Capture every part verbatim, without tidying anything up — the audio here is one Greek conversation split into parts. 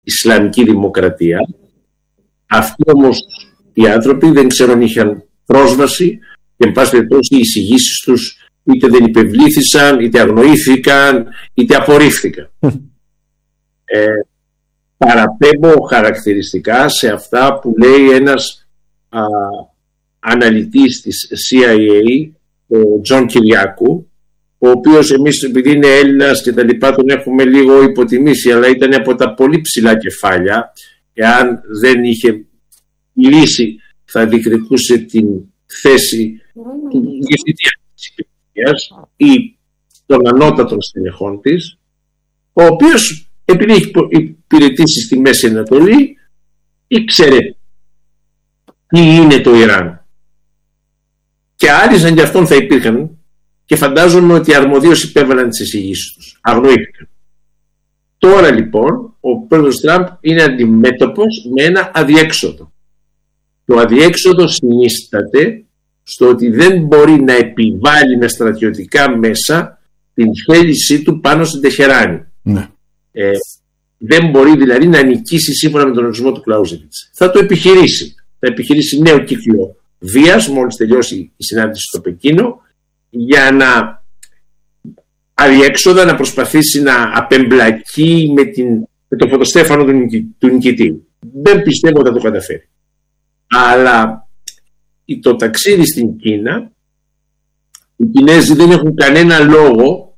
Ισλαμική δημοκρατία. Αυτοί όμως οι άνθρωποι δεν ξέρω αν είχαν πρόσβαση και εν πάση περιπτώσει οι εισηγήσεις τους είτε δεν υπευλήθησαν, είτε αγνοήθηκαν, είτε απορρίφθηκαν. ε, παραπέμπω χαρακτηριστικά σε αυτά που λέει ένας α, αναλυτής της σι άι έι, ο Τζον Κυριάκου, ο οποίος εμείς επειδή είναι Έλληνας και τα λοιπά τον έχουμε λίγο υποτιμήσει, αλλά ήταν από τα πολύ ψηλά κεφάλια. Εάν δεν είχε λύσει θα διεκδικούσε την θέση του διευθυντή της υπηρεσίας ή των ανώτατων στελεχών της, ο οποίος επειδή έχει υπηρετήσει στη Μέση Ανατολή ήξερε τι είναι το Ιράν και άλλοι σαν κι αυτόν θα υπήρχαν και φαντάζομαι ότι αρμοδίως υπέβαλαν τις εισηγήσεις τους, αγνοήθηκαν. Τώρα λοιπόν ο πρόεδρος Τραμπ είναι αντιμέτωπος με ένα αδιέξοδο. Το αδιέξοδο συνίσταται στο ότι δεν μπορεί να επιβάλλει με στρατιωτικά μέσα την θέλησή του πάνω στην Τεχεράνη. Ναι. Ε, δεν μπορεί δηλαδή να νικήσει σύμφωνα με τον ορισμό του Κλάουζεβιτς. Θα το επιχειρήσει. Θα επιχειρήσει νέο κύκλο βίας μόλις τελειώσει η συνάντηση στο Πεκίνο για να αδιέξοδα να προσπαθήσει να απεμπλακεί με, την, με το φωτοστέφανο του, του νικητή. Δεν πιστεύω ότι θα το καταφέρει. Αλλά το ταξίδι στην Κίνα, οι Κινέζοι δεν έχουν κανένα λόγο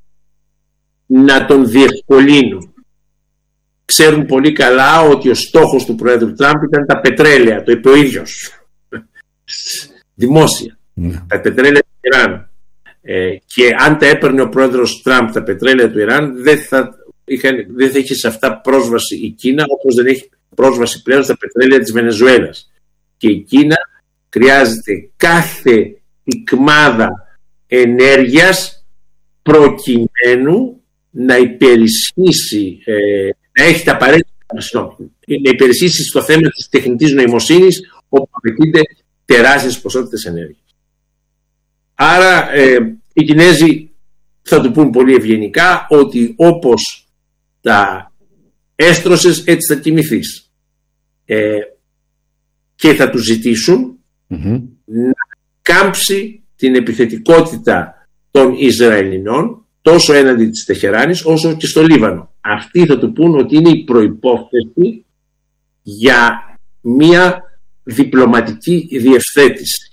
να τον διευκολύνουν. Ξέρουν πολύ καλά ότι ο στόχος του Πρόεδρου Τραμπ ήταν τα πετρέλαια, το είπε ο ίδιος δημόσια, mm. τα πετρέλαια του Ιράν. Ε, και αν τα έπαιρνε ο πρόεδρος Τραμπ τα πετρέλαια του Ιράν δεν θα, είχαν, δεν θα είχε σε αυτά πρόσβαση η Κίνα, όπως δεν έχει πρόσβαση πλέον στα πετρέλαια της Βενεζουέλας. Και η Κίνα χρειάζεται κάθε ικμάδα ενέργειας προκειμένου να υπερισχύσει, ε, να έχει τα απαραίτητα, να υπερισχύσει στο θέμα της τεχνητής νοημοσύνης όπου απαιτείται τεράστιες ποσότητες ενέργειας. Άρα ε, οι Κινέζοι θα του πούν πολύ ευγενικά ότι όπως τα έστρωσες έτσι θα κοιμηθείς. Ε, και θα του ζητήσουν mm-hmm. να κάμψει την επιθετικότητα των Ισραηλινών τόσο έναντι της Τεχεράνης όσο και στο Λίβανο. Αυτοί θα του πούν ότι είναι η προϋπόθεση για μια διπλωματική διευθέτηση.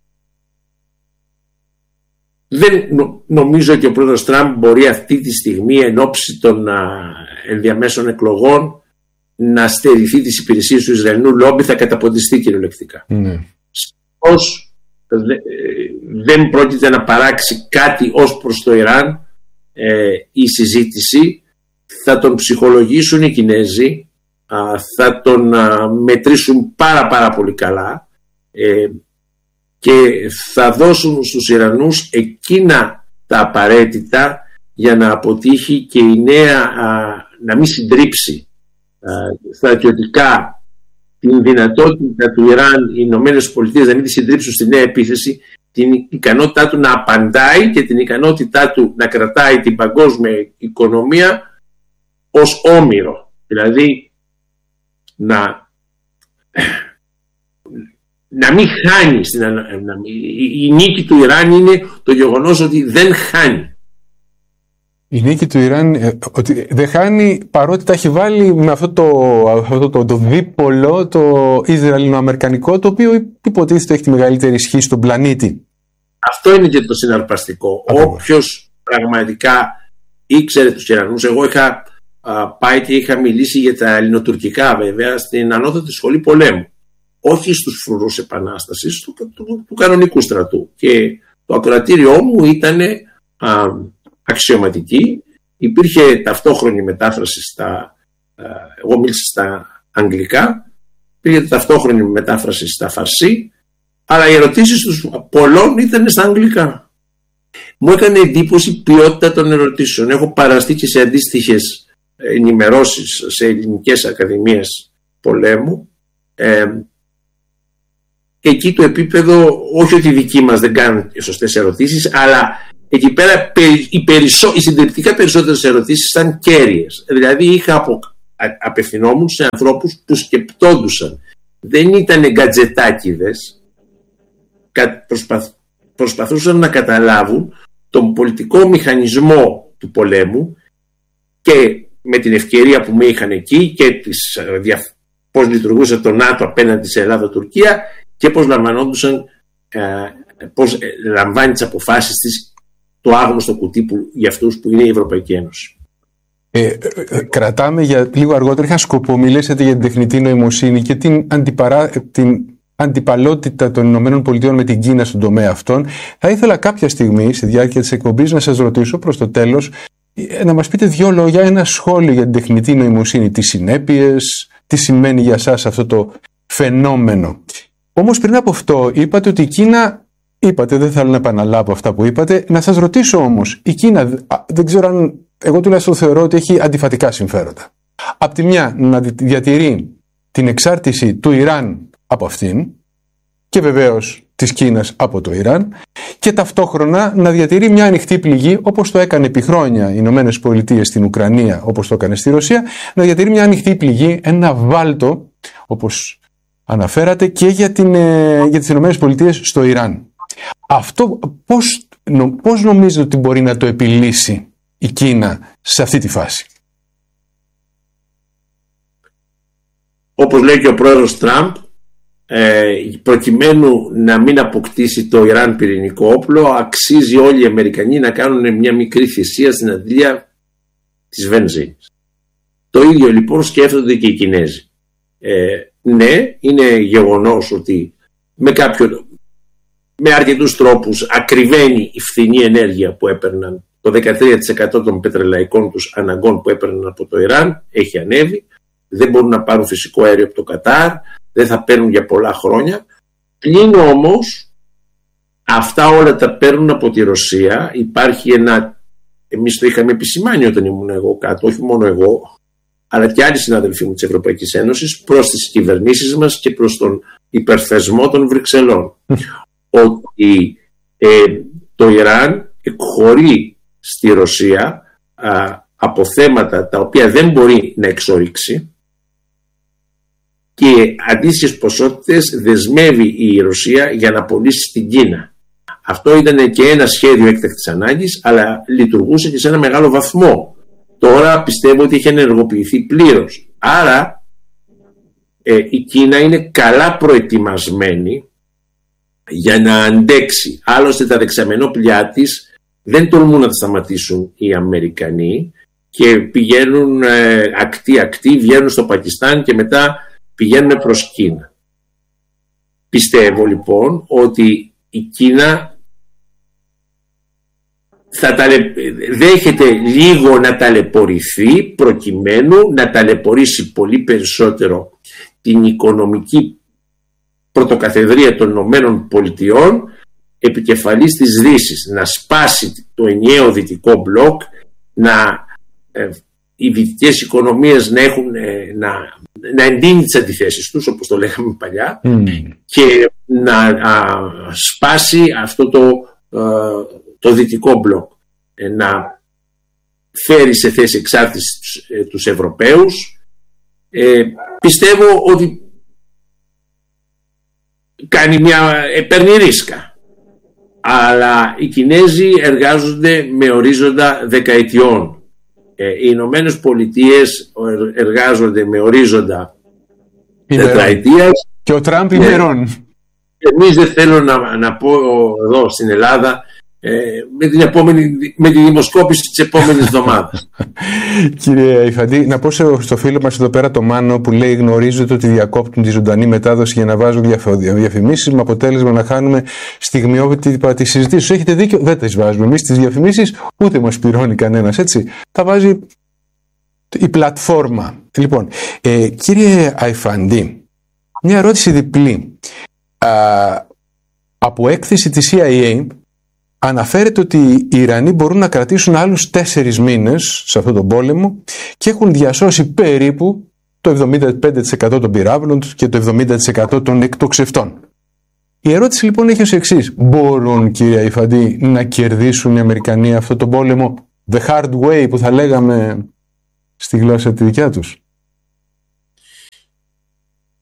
Δεν νομίζω ότι ο πρόεδρος Τραμπ μπορεί αυτή τη στιγμή εν ώψη των α, ενδιαμέσων εκλογών να στερηθεί τις υπηρεσίες του Ισραηλινού λόμπι, θα καταποντιστεί κυριολεκτικά. Mm. Ως δε, δεν πρόκειται να παράξει κάτι ως προς το Ιράν ε, η συζήτηση, θα τον ψυχολογήσουν οι Κινέζοι, α, θα τον α, μετρήσουν πάρα πάρα πολύ καλά ε, και θα δώσουν στους Ιρανούς εκείνα τα απαραίτητα για να αποτύχει και η νέα α, να μην συντρίψει στρατιωτικά την δυνατότητα του Ιράν, οι Ηνωμένες Πολιτείες να μην τη συντρίψουν στη νέα επίθεση, την ικανότητά του να απαντάει και την ικανότητά του να κρατάει την παγκόσμια οικονομία ως όμηρο. Δηλαδή να, να μην χάνει στην, να, η, η νίκη του Ιράν είναι το γεγονός ότι δεν χάνει. Η νίκη του Ιράν ε, ότι δεν χάνει, παρότι τα έχει βάλει με αυτό το, αυτό το, το δίπολο, το Ισραηλινο-αμερικανικό, το οποίο υποτίθεται έχει τη μεγαλύτερη ισχύ στον πλανήτη. Αυτό είναι και το συναρπαστικό. Όποιος πραγματικά ήξερε τους Ιρανούς, εγώ είχα α, πάει και είχα μιλήσει για τα ελληνοτουρκικά βέβαια στην ανώτατη σχολή πολέμου. Όχι στους φρουρούς επανάστασης, του, του, του, του κανονικού στρατού. Και το ακροατήριό μου ήταν α, αξιωματική. Υπήρχε ταυτόχρονη μετάφραση στα, εγώ μίλησα στα αγγλικά, υπήρχε ταυτόχρονη μετάφραση στα φαρσί, αλλά οι ερωτήσεις τους πολλών ήταν στα αγγλικά. Μου έκανε εντύπωση η ποιότητα των ερωτήσεων. Έχω παραστεί και σε αντίστοιχες ενημερώσεις σε ελληνικές ακαδημίες πολέμου. Ε, εκεί το επίπεδο, όχι ότι οι δικοί μας δεν κάνουν σωστές ερωτήσεις, αλλά εκεί πέρα οι, περισσο, οι συντριπτικά περισσότερες ερωτήσεις ήταν κέρυες. Δηλαδή είχα από απευθυνόμουν σε ανθρώπους που σκεπτόντουσαν. Δεν ήταν γκατζετάκηδες. Προσπαθ, προσπαθούσαν να καταλάβουν τον πολιτικό μηχανισμό του πολέμου και με την ευκαιρία που με είχαν εκεί και τις, πώς λειτουργούσε το ΝΑΤΟ απέναντι σε Ελλάδα-Τουρκία και πώς λαμβανόντουσαν, πώς λαμβάνει τις αποφάσεις της το άγνωστο κουτί που, για αυτούς που είναι η Ευρωπαϊκή Ένωση. Ε, ε, κρατάμε για λίγο αργότερα, είχα σκοπό, μιλήσατε για την τεχνητή νοημοσύνη και την, αντιπαρά, την αντιπαλότητα των Ηνωμένων Πολιτειών με την Κίνα στον τομέα αυτών. Θα ήθελα κάποια στιγμή, στη διάρκεια της εκπομπής, να σας ρωτήσω προς το τέλος, να μας πείτε δύο λόγια, ένα σχόλιο για την τεχνητή νοημοσύνη, τις συνέπειες, τι σημαίνει για σας αυτό το φαινόμενο. Όμως πριν από αυτό είπατε ότι η Κίνα, είπατε, δεν θέλω να επαναλάβω αυτά που είπατε, να σας ρωτήσω όμως, η Κίνα, δεν ξέρω αν, εγώ τουλάχιστον θεωρώ ότι έχει αντιφατικά συμφέροντα. Απ' τη μια να διατηρεί την εξάρτηση του Ιράν από αυτήν και βεβαίως της Κίνας από το Ιράν και ταυτόχρονα να διατηρεί μια ανοιχτή πληγή, όπως το έκανε επί χρόνια οι Ηνωμένες Πολιτείες στην Ουκρανία, όπως το έκανε στη Ρωσία, να διατηρεί μια ανοιχτή πληγή, ένα βάλτο, όπως αναφέρατε, και για, την, για τις Ηνωμένες Πολιτείες στο Ιράν. Αυτό πώς, νο, πώς νομίζετε ότι μπορεί να το επιλύσει η Κίνα σε αυτή τη φάση? Όπως λέει και ο πρόεδρος Τραμπ, ε, προκειμένου να μην αποκτήσει το Ιράν πυρηνικό όπλο, αξίζει όλοι οι Αμερικανοί να κάνουν μια μικρή θυσία στην αντλία της βενζίνης. Το ίδιο λοιπόν σκέφτονται και οι Κινέζοι. Ε, ναι, είναι γεγονός ότι με, κάποιο, με αρκετούς τρόπους ακριβένει η φθηνή ενέργεια που έπαιρναν. Το δεκατρία τοις εκατό των πετρελαϊκών τους αναγκών που έπαιρναν από το Ιράν έχει ανέβει. Δεν μπορούν να πάρουν φυσικό αέριο από το Κατάρ, δεν θα παίρνουν για πολλά χρόνια. Πλην όμως αυτά όλα τα παίρνουν από τη Ρωσία. Υπάρχει ένα, εμείς το είχαμε επισημάνει όταν ήμουν εγώ κάτω, όχι μόνο εγώ, αλλά και άλλοι συναδελφοί μου της Ευρωπαϊκής Ένωσης, προς τις κυβερνήσεις μας και προς τον υπερθεσμό των Βρυξελών. Ότι ε, το Ιράν εκχωρεί στη Ρωσία α, από θέματα τα οποία δεν μπορεί να εξορίξει και αντίστοιχες ποσότητες δεσμεύει η Ρωσία για να πωλήσει στην Κίνα. Αυτό ήταν και ένα σχέδιο έκτακτης ανάγκης, αλλά λειτουργούσε και σε ένα μεγάλο βαθμό. Τώρα πιστεύω ότι έχει ενεργοποιηθεί πλήρως. Άρα ε, η Κίνα είναι καλά προετοιμασμένη για να αντέξει. Άλλωστε τα δεξαμενόπλια της δεν τολμούν να τα σταματήσουν οι Αμερικανοί και πηγαίνουν ε, ακτή-ακτή, βγαίνουν στο Πακιστάν και μετά πηγαίνουν προς Κίνα. Πιστεύω λοιπόν ότι η Κίνα θα ταλαι... δέχεται λίγο να ταλαιπωρηθεί προκειμένου να ταλαιπωρήσει πολύ περισσότερο την οικονομική πρωτοκαθεδρία των Ηνωμένων Πολιτειών επικεφαλής της Δύσης, να σπάσει το ενιαίο δυτικό μπλοκ, να ε, οι δυτικές οικονομίες να, έχουν, ε, να, να εντείνει τις αντιθέσεις τους, όπως το λέγαμε παλιά, mm. και να α, σπάσει αυτό το, α, το δυτικό μπλοκ, ε, να φέρει σε θέση εξάρτηση τους, ε, τους Ευρωπαίους. Ε, πιστεύω ότι κάνει μια, ε, παίρνει ρίσκα. Αλλά οι Κινέζοι εργάζονται με ορίζοντα δεκαετιών. Ε, οι Ηνωμένες Πολιτείες εργάζονται με ορίζοντα τετραετίας. Και ο Τραμπ ημερών. Εμείς δεν θέλω να, να πω εδώ στην Ελλάδα ε, με, την επόμενη, με τη δημοσκόπηση της επόμενης εβδομάδας. Κύριε Αϊφαντή, να πω στο φίλο μας εδώ πέρα το Μάνο που λέει γνωρίζετε ότι διακόπτουν τη ζωντανή μετάδοση για να βάζουν διαφημίσεις με αποτέλεσμα να χάνουμε στιγμιότυπα τις συζητήσεις. Έχετε δίκιο, δεν τις βάζουμε εμείς τις διαφημίσεις, ούτε μας πληρώνει κανένας, έτσι. Τα βάζει η πλατφόρμα. Λοιπόν, ε, κύριε Αϊφαντή, μια ερώτηση διπλή. Α, από έκθεση της σι άι έι αναφέρεται ότι οι Ιρανοί μπορούν να κρατήσουν άλλους τέσσερις μήνες σε αυτόν τον πόλεμο και έχουν διασώσει περίπου το εβδομήντα πέντε τοις εκατό των πυράβλων τους και το εβδομήντα τοις εκατό των εκτοξευτών. Η ερώτηση λοιπόν έχει ως εξής. Μπορούν, κύριε Αϊφαντή, να κερδίσουν οι Αμερικανοί αυτόν τον πόλεμο the hard way που θα λέγαμε στη γλώσσα τη δικιά τους?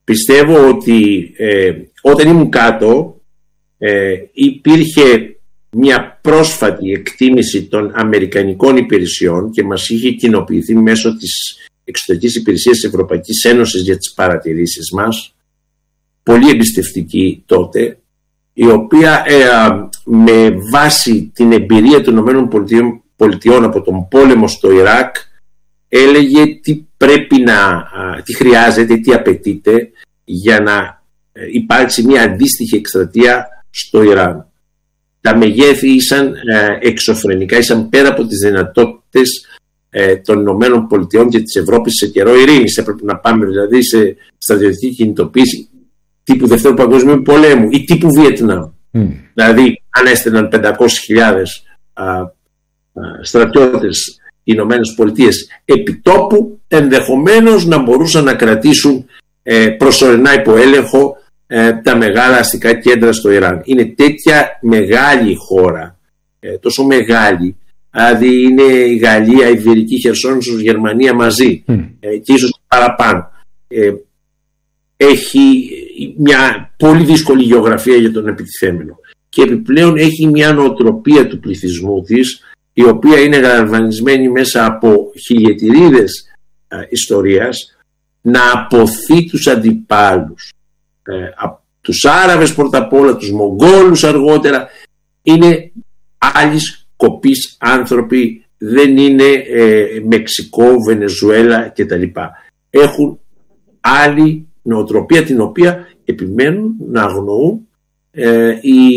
πιστεύω ότι ε, όταν ήμουν κάτω ε, υπήρχε μια πρόσφατη εκτίμηση των αμερικανικών υπηρεσιών και μας είχε κοινοποιηθεί μέσω της εξωτερικής υπηρεσίας της Ευρωπαϊκής Ένωσης για τις παρατηρήσεις μας, πολύ εμπιστευτική τότε, η οποία ε, με βάση την εμπειρία των ΗΠΑ από τον πόλεμο στο Ιράκ έλεγε τι πρέπει να, τι χρειάζεται, τι απαιτείται για να υπάρξει μια αντίστοιχη εκστρατεία στο Ιράν. Τα μεγέθη ήσαν εξωφρενικά, ήσαν πέρα από τις δυνατότητες των Ηνωμένων Πολιτειών και της Ευρώπης σε καιρό ειρήνης. Έπρεπε να πάμε δηλαδή σε στρατιωτική κινητοποίηση τύπου Δευτέρου Παγκοσμίου Πολέμου ή τύπου Βιετνάμ. Mm. Δηλαδή αν έστελναν πεντακόσιες χιλιάδες στρατιώτες οι Ηνωμένες Πολιτείες επιτόπου, ενδεχομένως να μπορούσαν να κρατήσουν ε, προσωρινά υπό έλεγχο ε, τα μεγάλα αστικά κέντρα στο Ιράν. Είναι τέτοια μεγάλη χώρα, ε, τόσο μεγάλη, δηλαδή είναι η Γαλλία, η Ιβηρική Χερσόνησος, η Γερμανία μαζί mm. ε, και ίσως παραπάνω. Ε, έχει μια πολύ δύσκολη γεωγραφία για τον επιτιθέμενο και επιπλέον έχει μια νοοτροπία του πληθυσμού της, η οποία είναι γαλβανισμένη μέσα από χιλιετηρίδες ε, ιστορίας, να αποθεί τους αντιπάλους, ε, από τους Άραβες πρώτα απ' όλα, τους Μογγόλους αργότερα. Είναι άλλης κοπής άνθρωποι, δεν είναι ε, Μεξικό, Βενεζουέλα κτλ. Έχουν άλλη νοοτροπία, την οποία επιμένουν να αγνοούν ε, οι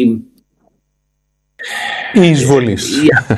η εισβολής.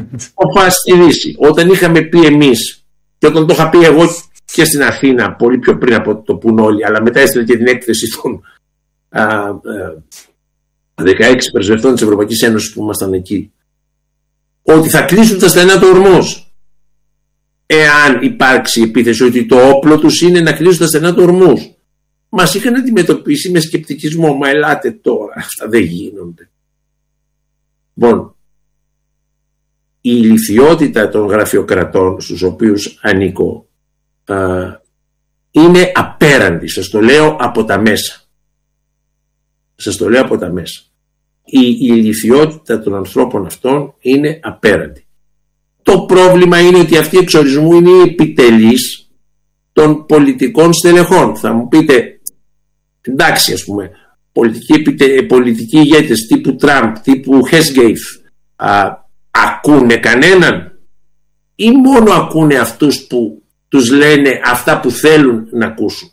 Όταν είχαμε πει εμείς και όταν το είχα πει εγώ και στην Αθήνα πολύ πιο πριν από το πουν όλοι, αλλά μετά έστειλε και την έκθεση των α, α, δεκαέξι πρεσβευτών της Ευρωπαϊκής Ένωσης που ήμασταν εκεί, ότι θα κλείσουν τα στενά του Ορμούζ εάν υπάρξει επίθεση, ότι το όπλο τους είναι να κλείσουν τα στενά του Ορμούζ. Μας είχαν αντιμετωπίσει με σκεπτικισμό, μα ελάτε τώρα, αυτά δεν γίνονται. Λοιπόν, η ηλιθιότητα των γραφειοκρατών στους οποίους ανήκω α, είναι απέραντη. Σας το λέω από τα μέσα. Σας το λέω από τα μέσα. Η, η ηλιθιότητα των ανθρώπων αυτών είναι απέραντη. Το πρόβλημα είναι ότι αυτοί εξορισμού είναι οι επιτελείς των πολιτικών στελεχών. Θα μου πείτε, εντάξει, ας πούμε, πολιτικοί, πολιτικοί ηγέτες τύπου Τραμπ, τύπου Χέσγκεϊθ ακούνε κανέναν ή μόνο ακούνε αυτούς που τους λένε αυτά που θέλουν να ακούσουν?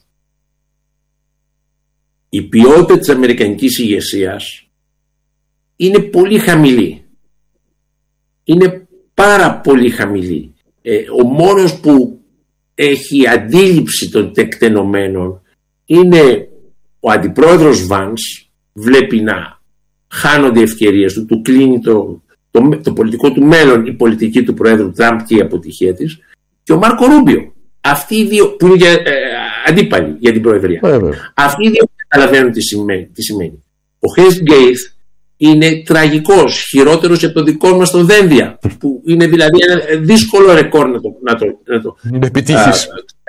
Η ποιότητα της αμερικανικής ηγεσίας είναι πολύ χαμηλή. Είναι πάρα πολύ χαμηλή. Ε, ο μόνος που έχει αντίληψη των τεκτενομένων είναι ο αντιπρόεδρος Βάνς. Βλέπει να χάνονται οι ευκαιρίες του, του κλείνει το, το, το πολιτικό του μέλλον η πολιτική του πρόεδρου Τραμπ και η αποτυχία της, και ο Μάρκο Ρούμπιο. Αυτοί οι δύο που είναι για, ε, αντίπαλοι για την προεδρία. Βέβαια. Αυτοί οι δύο καταλαβαίνουν τι σημαίνει. Τι σημαίνει. Ο Χέσγκεϊθ είναι τραγικός, χειρότερος από το δικό μας το Δένδια, που είναι δηλαδή ένα δύσκολο ρεκόρ να το, να το, να το επιτύχεις.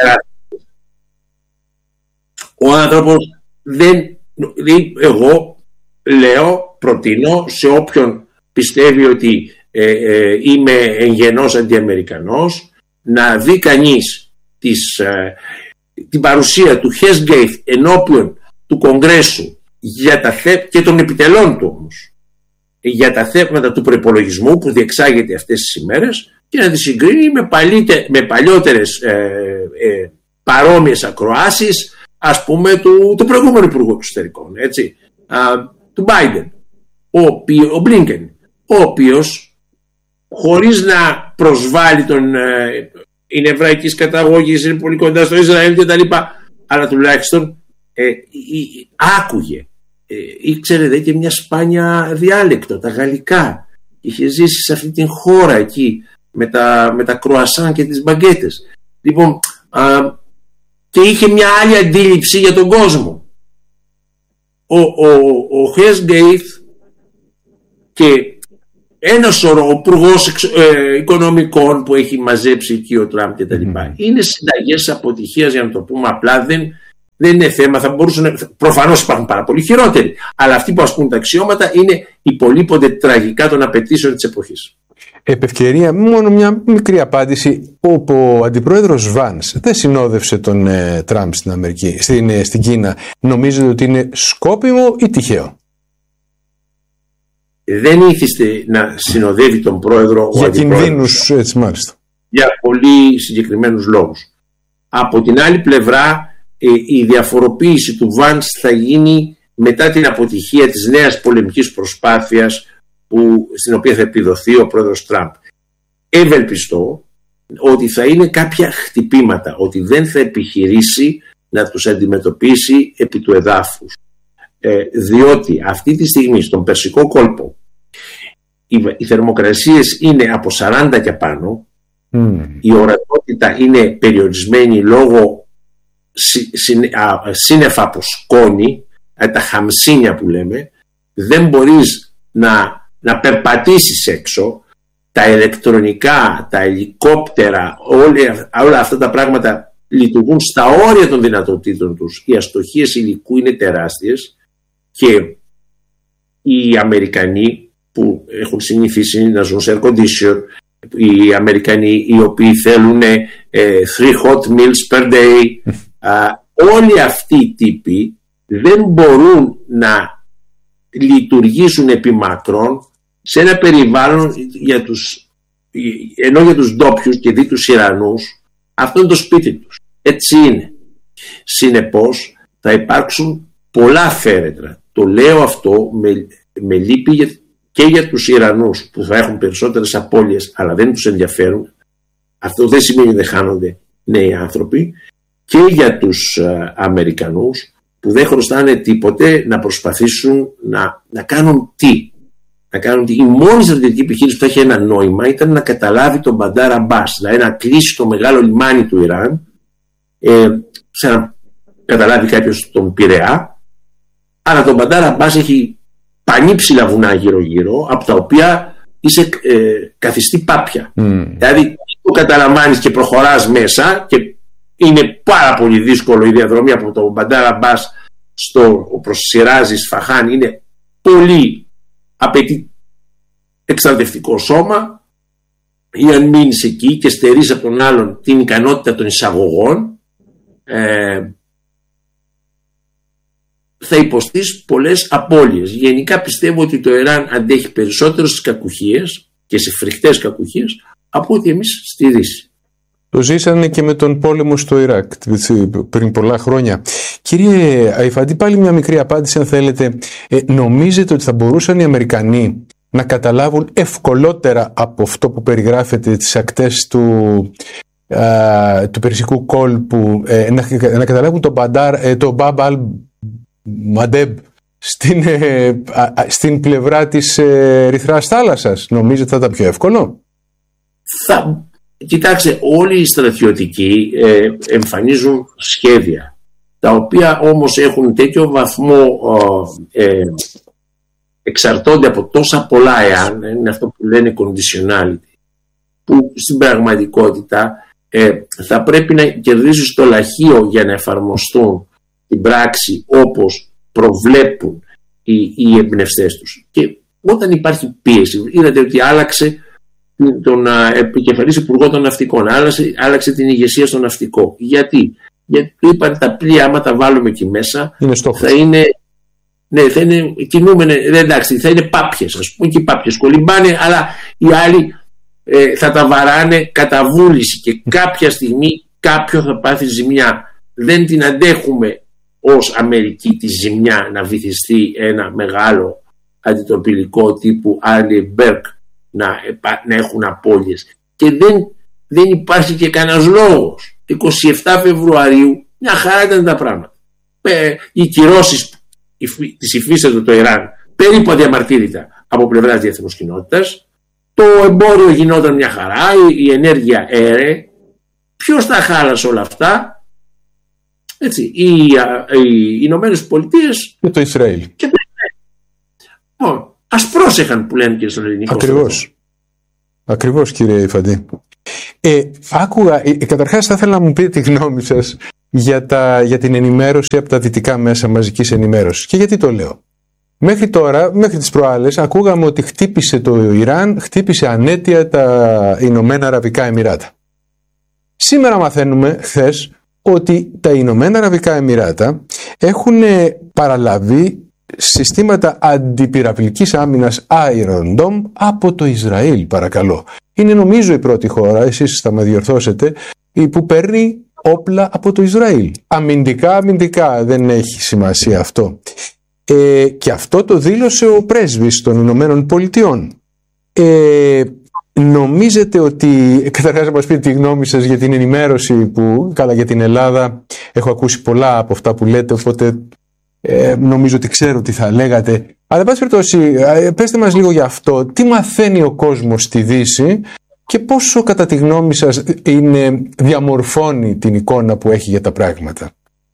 Ο άνθρωπος δεν, εγώ λέω, προτείνω σε όποιον πιστεύει ότι ε, ε, είμαι εγγενώς αντιαμερικανός, να δει κανείς τις, ε, την παρουσία του Χέσγκεϊθ ενώπιον του Κογκρέσου για τα θέ... και των επιτελών του όμως για τα θέματα του προϋπολογισμού που διεξάγεται αυτές τις ημέρες, και να τη συγκρίνει με, παλίτε... με παλιότερες ε, ε, παρόμοιες ακροάσεις, ας πούμε του, του προηγούμενου Υπουργού Εξωτερικών, έτσι, α, του Biden, ο, ο Blinken, ο οποίος χωρίς να προσβάλλει τον ε, είναι εβραϊκής καταγωγής, είναι πολύ κοντά στο Ισραήλ και τα λοιπά, αλλά τουλάχιστον ε, ε, ε, άκουγε, ε, ήξερε δε και μια σπάνια διάλεκτο, τα γαλλικά, είχε ζήσει σε αυτή την χώρα εκεί με τα, με τα κρουασάν και τις μπαγκέτες, λοιπόν, α, και είχε μια άλλη αντίληψη για τον κόσμο. Ο, ο, ο Χέσγκεϊθ και ένα σωρό, ο υπουργός ε, οικονομικών που έχει μαζέψει εκεί ο Τραμπ και τα λοιπά, mm. είναι συνταγές αποτυχίας, για να το πούμε απλά. Δεν, Δεν είναι θέμα, θα μπορούσαν, προφανώς υπάρχουν πάρα πολύ χειρότεροι, αλλά αυτοί που ασκούν τα αξιώματα είναι υπολείπονται τραγικά των απαιτήσεων της εποχής. Επ' ευκαιρία, μόνο μια μικρή απάντηση. Ο, ο αντιπρόεδρος Βάνς δεν συνόδευσε τον ε, Τραμπ στην Αμερική, στην, ε, στην Κίνα. Νομίζετε ότι είναι σκόπιμο ή τυχαίο? Δεν ήθιστε να συνοδεύει τον πρόεδρο για κινδύνους, έτσι μάλιστα. Για πολύ συγκεκριμένους λόγους. Από την άλλη πλευρά, η διαφοροποίηση του Βάνς θα γίνει μετά την αποτυχία της νέας πολεμικής προσπάθειας που, στην οποία θα επιδοθεί ο πρόεδρος Τραμπ. Ευελπιστώ ότι θα είναι κάποια χτυπήματα, ότι δεν θα επιχειρήσει να τους αντιμετωπίσει επί του εδάφους. Ε, διότι αυτή τη στιγμή στον Περσικό κόλπο οι, οι θερμοκρασίες είναι από σαράντα και πάνω, mm. η ορατότητα είναι περιορισμένη λόγω συ, συ, α, σύννεφα από σκόνη, α, τα χαμσίνια που λέμε, δεν μπορείς να, να περπατήσεις έξω, τα ηλεκτρονικά, τα ελικόπτερα, όλα, όλα αυτά τα πράγματα λειτουργούν στα όρια των δυνατοτήτων τους, οι αστοχίες υλικού είναι τεράστιες και οι Αμερικανοί που έχουν συνηθίσει να ζουν σε air condition, οι Αμερικανοί οι οποίοι θέλουν ε, three hot meals per day, α, όλοι αυτοί οι τύποι δεν μπορούν να λειτουργήσουν επί μακρόν σε ένα περιβάλλον για τους, ενώ για τους ντόπιους και δι τους Ιρανούς αυτό είναι το σπίτι τους, έτσι είναι. Συνεπώς θα υπάρξουν πολλά φέρετρα. Το λέω αυτό με, με λύπη και για τους Ιρανούς που θα έχουν περισσότερες απώλειες αλλά δεν τους ενδιαφέρουν. Αυτό δεν σημαίνει ότι δεν χάνονται νέοι άνθρωποι, και για τους α, Αμερικανούς που δεν χρωστάνε τίποτε να προσπαθήσουν να, να κάνουν τι. Να κάνουν τι. Η μόνη στρατιωτική επιχείρηση που θα είχε ένα νόημα ήταν να καταλάβει τον Μπαντάρ Αμπάς, δηλαδή να κλείσει το μεγάλο λιμάνι του Ιράν, ε, σαν να καταλάβει κάποιος τον Πειραιά, αλλά τον Μπαντάρ Αμπάς έχει πανύψηλα βουνά γύρω-γύρω, από τα οποία είσαι ε, καθιστή πάπια. Mm. Δηλαδή το καταλαμβάνεις και προχωράς μέσα και είναι πάρα πολύ δύσκολο η διαδρομή από το Μπαντάρ Αμπάς στο προς Σιράζι Σφαχάν, είναι πολύ απαιτεί εξαρτευτικό σώμα, ή αν μείνεις εκεί και στερείς από τον άλλον την ικανότητα των εισαγωγών, ε, θα υποστείς πολλές απώλειες. Γενικά πιστεύω ότι το Ιράν αντέχει περισσότερο στις κακουχίες και σε φρικτές κακουχίες από ότι εμείς στη Δύση. Το ζήσανε και με τον πόλεμο στο Ιράκ πριν πολλά χρόνια. Κύριε Αϊφαντή, πάλι μια μικρή απάντηση αν θέλετε. Ε, νομίζετε ότι θα μπορούσαν οι Αμερικανοί να καταλάβουν ευκολότερα από αυτό που περιγράφεται τις ακτές του, α, του Περσικού κόλπου, ε, να, να καταλάβουν τον Μπαντάρ, ε, το Μπαμπ Αλ Μαντέμπ στην, ε, α, στην πλευρά της ε, Ερυθράς θάλασσας? Νομίζετε θα ήταν πιο εύκολο? Θα... Κοιτάξτε, όλοι οι στρατιωτικοί ε, εμφανίζουν σχέδια, τα οποία όμως έχουν τέτοιο βαθμό ε, ε, εξαρτώνται από τόσα πολλά εάν, είναι αυτό που λένε conditionality, που στην πραγματικότητα ε, θα πρέπει να κερδίζεις το λαχείο για να εφαρμοστούν την πράξη όπως προβλέπουν οι, οι εμπνευστές τους. Και όταν υπάρχει πίεση, είδατε ότι άλλαξε τον επικεφαλής υπουργό των ναυτικών, άλλαξε, άλλαξε την ηγεσία στο ναυτικό. Γιατί? Γιατί του είπαν τα πλοία, άμα τα βάλουμε εκεί μέσα, είναι θα είναι, ναι, θα είναι κινούμενε, εντάξει, θα είναι πάπιες, ας πούμε, και οι πάπιες κολυμπάνε, αλλά οι άλλοι ε, θα τα βαράνε κατά βούληση και κάποια στιγμή κάποιο θα πάθει ζημιά. Δεν την αντέχουμε ως Αμερική τη ζημιά να βυθιστεί ένα μεγάλο αντιτοπιλικό τύπου Άρλι Μπέρκ να, να έχουν απώλειες, και δεν, δεν υπάρχει και κανένας λόγος. εικοστή εβδόμη Φεβρουαρίου μια χαρά ήταν τα πράγματα. Ε, οι κυρώσεις της υφίστατο το Ιράν περίπου αδιαμαρτύρητα από πλευράς διεθνούς κοινότητας, το εμπόριο γινόταν μια χαρά, η, η ενέργεια έρε. Ποιος τα χάλασε όλα αυτά? Έτσι, οι, οι Ηνωμένες Πολιτείες και το Ισραήλ. Και το Ισραήλ. Ας πρόσεχαν που λένε και στον ελληνικό. Ακριβώς. Στρατό. Ακριβώς, κύριε Αϊφαντή. Ε, άκουγα, ε, καταρχάς θα ήθελα να μου πείτε τη γνώμη σας για, τα, για την ενημέρωση από τα δυτικά μέσα μαζικής ενημέρωσης. Και γιατί το λέω? Μέχρι τώρα, μέχρι τις προάλλες, ακούγαμε ότι χτύπησε το Ιράν, χτύπησε ανέτεια τα Ηνωμένα Αραβικά Εμιράτα. Σήμερα μαθαίνουμε, χθες, ότι τα Ηνωμένα Αραβικά Εμιράτα έχουν παραλαβεί συστήματα αντιπυραυλικής άμυνας Iron Dome από το Ισραήλ, παρακαλώ. Είναι νομίζω η πρώτη χώρα, εσείς θα με διορθώσετε, που παίρνει όπλα από το Ισραήλ. Αμυντικά, αμυντικά, δεν έχει σημασία αυτό. Ε, και αυτό το δήλωσε ο πρέσβης των Ηνωμένων Πολιτειών. Ε, νομίζετε ότι, καταρχάς να μας πείτε τη γνώμη σας για την ενημέρωση που, καλά, για την Ελλάδα, έχω ακούσει πολλά από αυτά που λέτε, οπότε ε, νομίζω ότι ξέρω τι θα λέγατε. Αλλά πάση περιπτώσει, πέστε μας λίγο για αυτό. Τι μαθαίνει ο κόσμος στη Δύση και πόσο κατά τη γνώμη σας είναι, διαμορφώνει την εικόνα που έχει για τα πράγματα?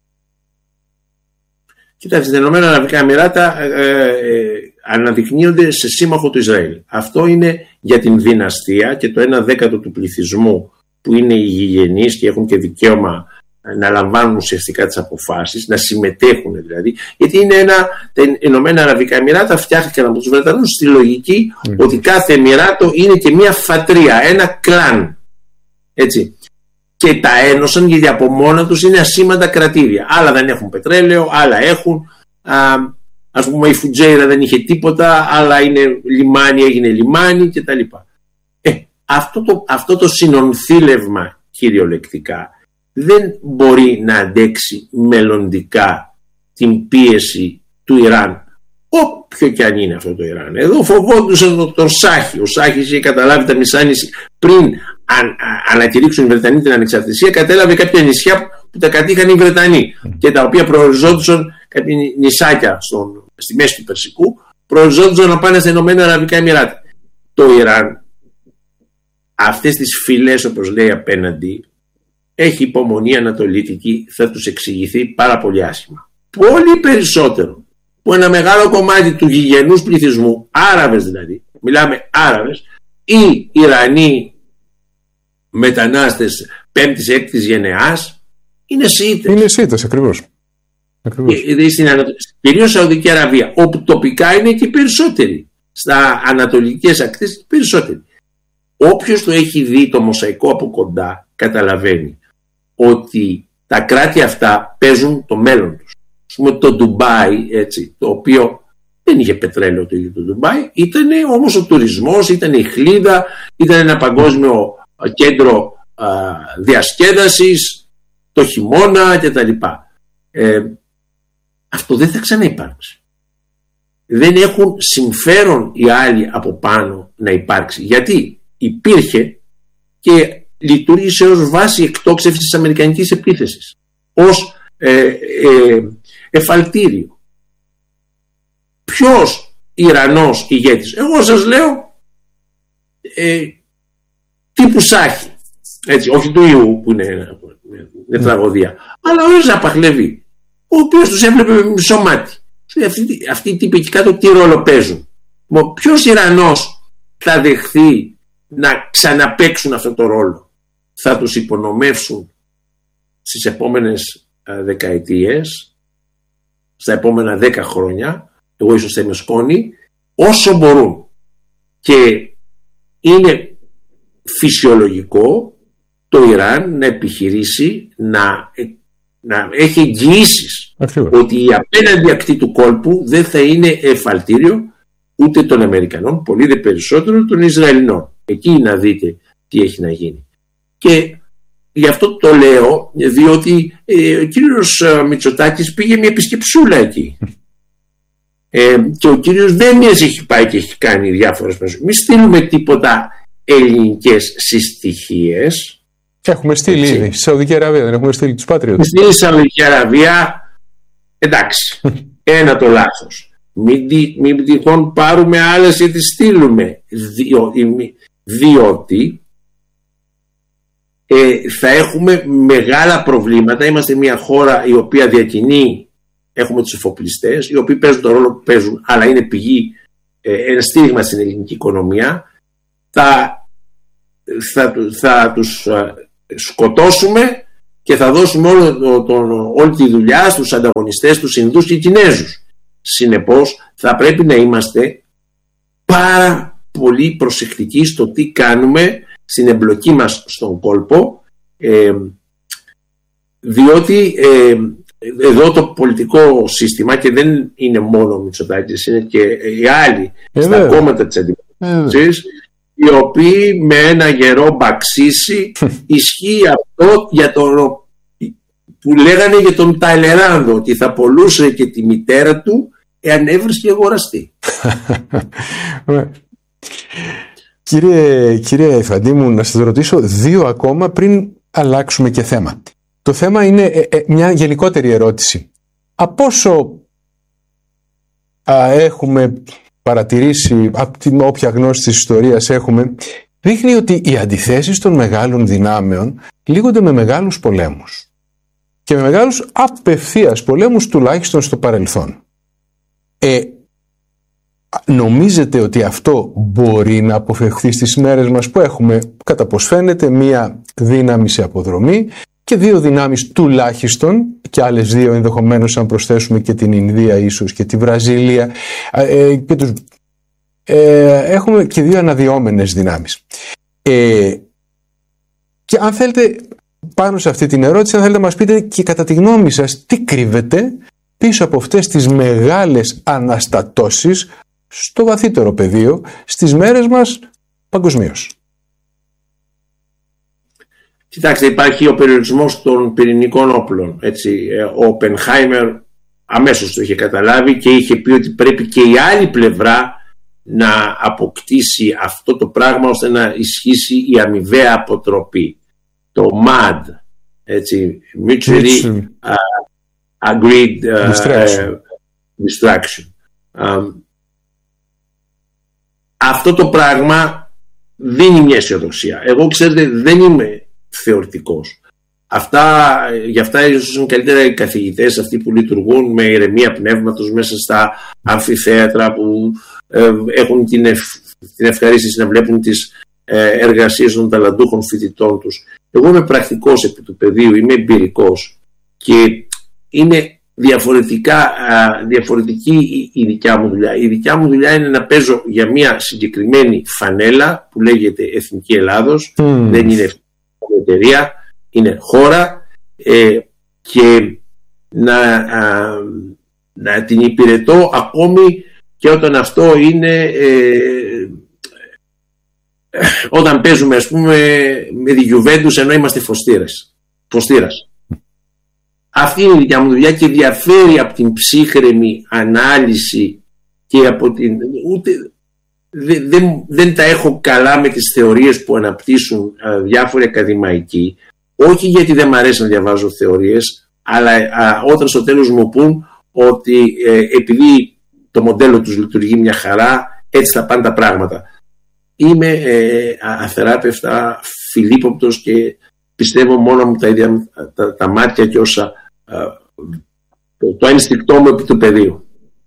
Κοιτάξτε, τα Ηνωμένα Αραβικά Εμιράτα ε, ε, αναδεικνύονται σε σύμμαχο του Ισραήλ. Αυτό είναι για την δυναστεία και το ένα δέκατο του πληθυσμού που είναι οι γηγενείς και έχουν και δικαίωμα να λαμβάνουν ουσιαστικά τις αποφάσεις, να συμμετέχουν δηλαδή. Γιατί είναι ένα, τα Ηνωμένα Αραβικά Εμιράτα φτιάχτηκαν από τους Βρετανούς στη λογική mm. ότι κάθε Εμιράτο είναι και μια φατρία, ένα κλάν. Έτσι. Και τα ένωσαν γιατί από μόνα τους είναι ασήμαντα κρατήδια. Άλλα δεν έχουν πετρέλαιο, άλλα έχουν. Α, ας πούμε η Φουτζέιρα δεν είχε τίποτα, άλλα είναι λιμάνι, έγινε λιμάνι κτλ. Ε, αυτό, το, αυτό το συνονθήλευμα κυριολεκτικά δεν μπορεί να αντέξει μελλοντικά την πίεση του Ιράν, όποιο και αν είναι αυτό το Ιράν. Εδώ φοβόντουσαν τον, τον Σάχη. Ο Σάχης είχε καταλάβει τα μισά νησιά. Πριν αν, ανακηρύξουν οι Βρετανοί την ανεξαρτησία, κατέλαβε κάποια νησιά που τα κατήχαν οι Βρετανοί και τα οποία προοριζόντουσαν, κάποια νησάκια στον, στη μέση του Περσικού, προοριζόντουσαν να πάνε στα Ηνωμένα Αραβικά Εμιράτα. Το Ιράν, αυτές τις φυλές όπως λέει απέναντι, έχει υπομονή ανατολίτικη, θα τους εξηγηθεί πάρα πολύ άσχημα. Πολύ περισσότερο που ένα μεγάλο κομμάτι του γηγενούς πληθυσμού, Άραβες δηλαδή, μιλάμε Άραβες, ή Ιρανοί μετανάστες πέμπτης έκτης γενεάς, είναι Σιήτες. Είναι Σιήτες, ακριβώς. ακριβώς. Κυρίως Σαουδική Αραβία, όπου τοπικά είναι και περισσότεροι. Στα ανατολικές ακτές περισσότεροι. Όποιος το έχει δει το μοσαϊκό από κοντά, καταλαβαίνει ότι τα κράτη αυτά παίζουν το μέλλον τους. Ας πούμε το Ντουμπάι, έτσι, το οποίο δεν είχε πετρέλαιο το ίδιο το Ντουμπάι, ήταν όμως ο τουρισμός, ήταν η χλίδα, ήταν ένα παγκόσμιο κέντρο α, διασκέδασης, το χειμώνα κτλ. Ε, αυτό δεν θα ξαναυπάρξει. Δεν έχουν συμφέρον οι άλλοι από πάνω να υπάρξει. Γιατί υπήρχε και λειτουργήσε ως βάση εκτόξευσης της αμερικανικής επίθεσης, ως ε, ε, εφαλτήριο. Ποιος Ιρανός ηγέτης? Εγώ σας λέω ε, τύπου Σάχη, έτσι, όχι του Ιού που είναι, είναι τραγωδία, αλλά ο Ρεζά Παχλεβί, ο οποίος τους έβλεπε με μισό μάτι. Αυτοί, αυτοί οι τύποι εκεί κάτω τι ρόλο παίζουν? Ποιος Ιρανός θα δεχθεί να ξαναπαίξουν αυτό το ρόλο? Θα τους υπονομεύσουν στις επόμενες α, δεκαετίες, στα επόμενα δέκα χρόνια, εγώ ίσως θα είμαι σκόνη, όσο μπορούν. Και είναι φυσιολογικό το Ιράν να επιχειρήσει να, να έχει εγγυήσεις ότι η απέναντι ακτή του κόλπου δεν θα είναι εφαλτήριο ούτε των Αμερικανών, πολύ δε περισσότερο των Ισραηλινών. Εκεί να δείτε τι έχει να γίνει. Και γι' αυτό το λέω, διότι ε, ο κύριος Μητσοτάκης πήγε μια επισκεψούλα εκεί. Ε, και ο κύριος Δένδιας έχει πάει και έχει κάνει διάφορες περισσότερες. Μην στείλουμε τίποτα ελληνικές συστοιχίες. Έχουμε στείλει ήδη στη Σαουδική Αραβία, δεν έχουμε στείλει τους Πάτριωτες? Στείλει στη Σαουδική Αραβία, εντάξει, ένα το λάθος. Μην, μην τυχόν πάρουμε άλλες και τις στείλουμε, Διο, διότι ε, θα έχουμε μεγάλα προβλήματα. Είμαστε μια χώρα η οποία διακινεί, έχουμε τους εφοπλιστές οι οποίοι παίζουν τον ρόλο που παίζουν, αλλά είναι πηγή, ε, ένα στήριγμα στην ελληνική οικονομία. Θα, θα, θα τους σκοτώσουμε και θα δώσουμε όλο, το, το, όλη τη δουλειά στους ανταγωνιστές, τους Ινδούς και Κινέζους. Συνεπώς θα πρέπει να είμαστε πάρα πολύ προσεκτικοί στο τι κάνουμε στην εμπλοκή μας στον κόλπο, ε, διότι ε, εδώ το πολιτικό σύστημα, και δεν είναι μόνο ο Μητσοτάκης, είναι και οι άλλοι ε, στα βέβαια. κόμματα της αντιπολίτευσης, οι οποίοι με ένα γερό μπαξίσι ισχύει αυτό για τον, που λέγανε για τον Ταλεράνδο, ότι θα πωλούσε και τη μητέρα του εάν έβρισκε αγοραστή. Κύριε, κύριε Εφαντίμου, να σας ρωτήσω δύο ακόμα πριν αλλάξουμε και θέμα. Το θέμα είναι ε, ε, μια γενικότερη ερώτηση. Από όσο α, έχουμε παρατηρήσει, από την όποια γνώση της ιστορίας έχουμε, δείχνει ότι οι αντιθέσεις των μεγάλων δυνάμεων λύγονται με μεγάλους πολέμους. Και με μεγάλους απευθείας πολέμους, τουλάχιστον στο παρελθόν. Ε, νομίζετε ότι αυτό μπορεί να αποφευχθεί στις μέρες μας που έχουμε, κατά πως φαίνεται, μία δύναμη σε αποδρομή και δύο δυνάμεις τουλάχιστον, και άλλες δύο ενδεχομένως αν προσθέσουμε και την Ινδία ίσως και τη Βραζιλία, ε, και τους, ε, έχουμε και δύο αναδυόμενες δυνάμεις. Ε, και αν θέλετε, πάνω σε αυτή την ερώτηση, αν θέλετε να μας πείτε και κατά τη γνώμη σας τι κρύβεται πίσω από αυτές τις μεγάλες αναστατώσεις στο βαθύτερο πεδίο στις μέρες μας παγκοσμίως. Κοιτάξτε, υπάρχει ο περιορισμός των πυρηνικών όπλων. Έτσι. Ο Οπενχάιμερ αμέσως το είχε καταλάβει και είχε πει ότι πρέπει και η άλλη πλευρά να αποκτήσει αυτό το πράγμα ώστε να ισχύσει η αμοιβαία αποτροπή. Το μαντ, έτσι, Mutually uh, Agreed uh, Distraction. Uh, distraction. Um, αυτό το πράγμα δίνει μια αισιοδοξία. Εγώ, ξέρετε, δεν είμαι θεωρητικός. Αυτά, γι' αυτά ίσως είναι καλύτερα οι καθηγητές, αυτοί που λειτουργούν με ηρεμία πνεύματος μέσα στα αμφιθέατρα, που ε, έχουν την, ευ, την ευχαρίστηση να βλέπουν τις ε, εργασίες των ταλαντούχων φοιτητών τους. Εγώ είμαι πρακτικός επί του πεδίου, είμαι εμπειρικός και είναι διαφορετικά, διαφορετική η, η δικιά μου δουλειά. Η δικιά μου δουλειά είναι να παίζω για μια συγκεκριμένη φανέλα που λέγεται Εθνική Ελλάδος. Mm. Δεν είναι εταιρεία, είναι χώρα, ε, και να, α, να την υπηρετώ ακόμη και όταν αυτό είναι ε, όταν παίζουμε, ας πούμε, με τη Γιουβέντους ενώ είμαστε φωστήρες, φωστήρας. Αυτή είναι η δικιά μου δουλειά και διαφέρει από την ψύχρεμη ανάλυση και από την... Ούτε, δεν, δεν, δεν τα έχω καλά με τις θεωρίες που αναπτύσσουν α, διάφοροι ακαδημαϊκοί, όχι γιατί δεν μου αρέσει να διαβάζω θεωρίες, αλλά α, όταν στο τέλος μου πούν ότι ε, επειδή το μοντέλο τους λειτουργεί μια χαρά, έτσι θα πάνε τα πράγματα. Είμαι ε, αθεράπευτα φιλίποπτος και πιστεύω μόνο μου τα ίδια τα, τα μάτια και όσα α, το, το ένστικτό μου επί του πεδίου.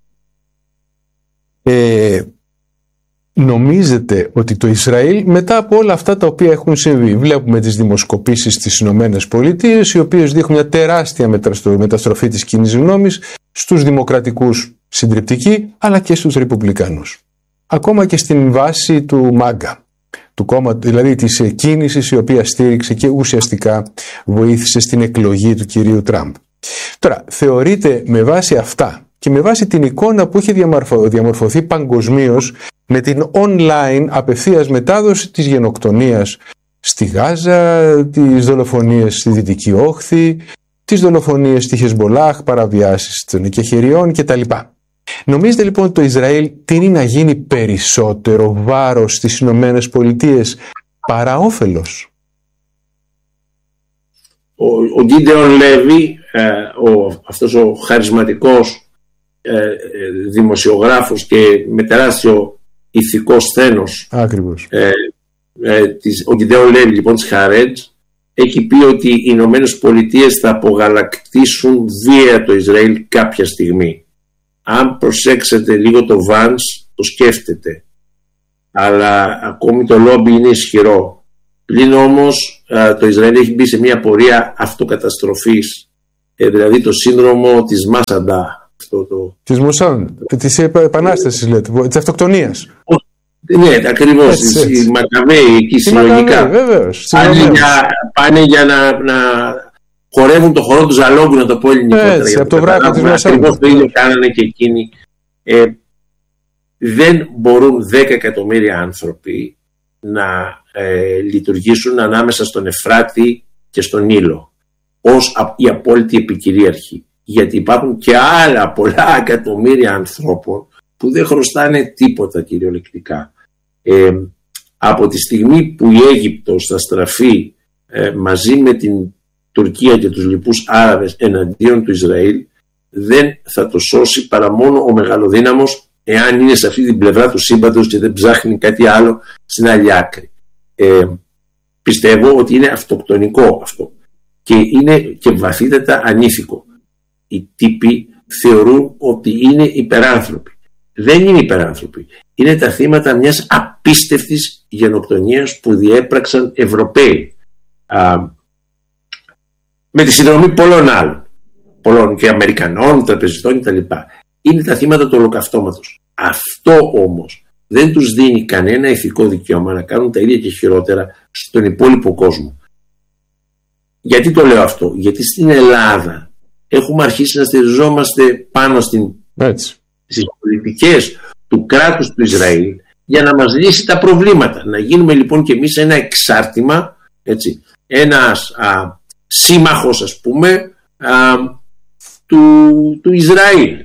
Ε, νομίζετε ότι το Ισραήλ, μετά από όλα αυτά τα οποία έχουν συμβεί, βλέπουμε τις δημοσκοπήσεις στις Ηνωμένες Πολιτείες, οι οποίες δείχνουν μια τεράστια μεταστροφή της κοινής γνώμης, στους δημοκρατικούς συντριπτική, αλλά και στους ρεπουμπλικάνους. Ακόμα και στην βάση του ΜΑΓΚΑ, του κόμματος, δηλαδή της κίνησης η οποία στήριξε και ουσιαστικά βοήθησε στην εκλογή του κυρίου Τραμπ. Τώρα, θεωρείτε με βάση αυτά και με βάση την εικόνα που έχει διαμορφω, διαμορφωθεί παγκοσμίως με την online απευθείας μετάδοση της γενοκτονίας στη Γάζα, τις δολοφονίες στη Δυτική Όχθη, τις δολοφονίες στη Χεσμολάχ, παραβιάσεις των οικεχειριών κτλ. Νομίζετε λοιπόν ότι το Ισραήλ τείνει να γίνει περισσότερο βάρος στις Ηνωμένες Πολιτείες παρά όφελος? Ο, ο Γκίντεον Λέβι, ε, ο, αυτός ο χαρισματικός ε, δημοσιογράφος και με τεράστιο ηθικό σθένος, Ακριβώς. Ε, ε, της, ο Γκίντεον Λέβι λοιπόν της Χαρέτζ, έχει πει ότι οι Ηνωμένες Πολιτείες θα απογαλακτήσουν βία το Ισραήλ κάποια στιγμή. Αν προσέξετε λίγο το Βάνς, το σκέφτεται, αλλά ακόμη το λόμπι είναι ισχυρό. Πλην όμως το Ισραήλ έχει μπει σε μια πορεία αυτοκαταστροφής, ε, δηλαδή το σύνδρομο της Μάσαντα. Αυτό το... Της Μουσάν, της επανάστασης λέτε, της αυτοκτονίας. Ναι, ακριβώς. Οι Μακαβαίοι εκεί συλλογικά πάνε για, πάνε για να, να χορεύουν το χορό του Ζαλόγκου, να το πω ελληνικότερα. Έτσι, από το βράδυ της Μασάν. Ακριβώς το ίδιο κάνανε και εκείνοι. Ε, δεν μπορούν δέκα εκατομμύρια άνθρωποι να ε, λειτουργήσουν ανάμεσα στον Εφράτη και στον Νείλο ως η απόλυτη επικυρίαρχη, γιατί υπάρχουν και άλλα πολλά εκατομμύρια ανθρώπων που δεν χρωστάνε τίποτα κυριολεκτικά. Ε, από τη στιγμή που η Αίγυπτος θα στραφεί ε, μαζί με την Τουρκία και τους λοιπούς Άραβες εναντίον του Ισραήλ, δεν θα το σώσει παρά μόνο ο μεγαλοδύναμος, εάν είναι σε αυτή την πλευρά του σύμπαντος και δεν ψάχνει κάτι άλλο στην άλλη άκρη. Ε, πιστεύω ότι είναι αυτοκτονικό αυτό και είναι και βαθύτατα ανήθικο. Οι τύποι θεωρούν ότι είναι υπεράνθρωποι. Δεν είναι υπεράνθρωποι. Είναι τα θύματα μιας απίστευτης γενοκτονίας που διέπραξαν Ευρωπαίοι, α, με τη συνδρομή πολλών άλλων, πολλών και Αμερικανών, τραπεζιτών κτλ. Είναι τα θύματα του ολοκαυτώματος. Αυτό όμως δεν τους δίνει κανένα ηθικό δικαίωμα να κάνουν τα ίδια και χειρότερα στον υπόλοιπο κόσμο. Γιατί το λέω αυτό? Γιατί στην Ελλάδα έχουμε αρχίσει να στηριζόμαστε πάνω στην, στις πολιτικές του κράτους του Ισραήλ για να μας λύσει τα προβλήματα. Να γίνουμε λοιπόν και εμείς ένα εξάρτημα, έτσι, ένας α, σύμμαχος, ας πούμε, α, του, του Ισραήλ.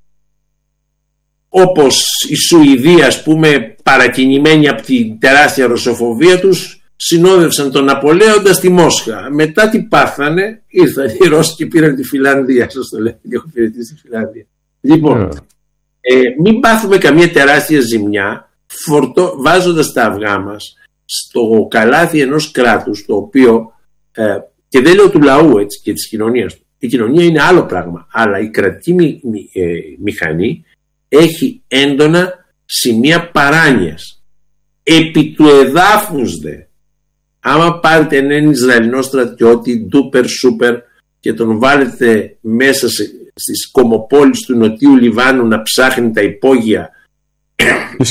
Όπως η Σουηδία, ας πούμε, παρακινημένη από την τεράστια ρωσοφοβία τους, συνόδευσαν τον Ναπολέοντα στη Μόσχα. Μετά τι πάθανε? Ήρθαν οι Ρώσοι και πήραν τη Φιλανδία. Σας το λέω, έχω υπηρετήσει στη Φιλανδία. Λοιπόν, yeah. ε, μην πάθουμε καμία τεράστια ζημιά φορτώ, βάζοντας τα αυγά μας στο καλάθι ενός κράτους, το οποίο, ε, και δεν λέω του λαού, έτσι, και της κοινωνίας του. Η κοινωνία είναι άλλο πράγμα, αλλά η κρατική μη, μη, ε, μηχανή έχει έντονα σημεία παράνοιας. Επί του εδάφους δε, άμα πάρετε έναν Ισραηλινό στρατιώτη ντούπερ σούπερ και τον βάλετε μέσα σε, στις κομοπόλεις του Νοτιού Λιβάνου να ψάχνει τα υπόγεια της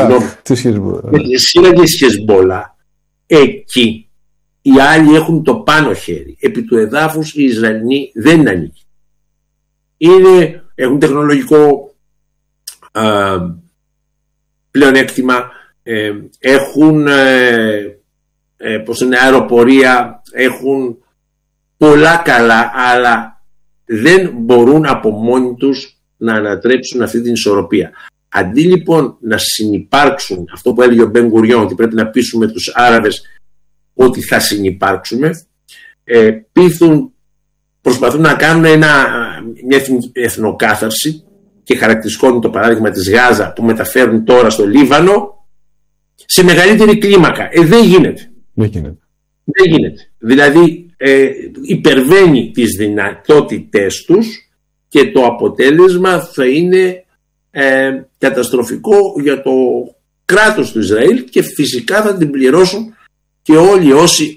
Χεσμπόλα, εκεί οι άλλοι έχουν το πάνω χέρι. Επί του εδάφους οι Ισραηλινοί δεν ανήκουν. Είναι, έχουν τεχνολογικό α, πλεονέκτημα, ε, έχουν ε, ε, πως είναι αεροπορία, έχουν πολλά καλά, αλλά δεν μπορούν από μόνοι τους να ανατρέψουν αυτή την ισορροπία. Αντί λοιπόν να συνυπάρξουν, αυτό που έλεγε ο Μπεν Γκουριόν, ότι πρέπει να πείσουμε τους Άραβες ότι θα συνυπάρξουμε, ε, πείθουν, προσπαθούν να κάνουν ένα, μια εθνοκάθαρση, και χαρακτηριστικό είναι το παράδειγμα της Γάζα που μεταφέρουν τώρα στο Λίβανο σε μεγαλύτερη κλίμακα. Ε, δεν γίνεται. Δεν γίνεται. Δεν γίνεται. Δηλαδή ε, υπερβαίνει τις δυνατότητες τους και το αποτέλεσμα θα είναι ε, καταστροφικό για το κράτος του Ισραήλ και φυσικά θα την πληρώσουν και όλοι όσοι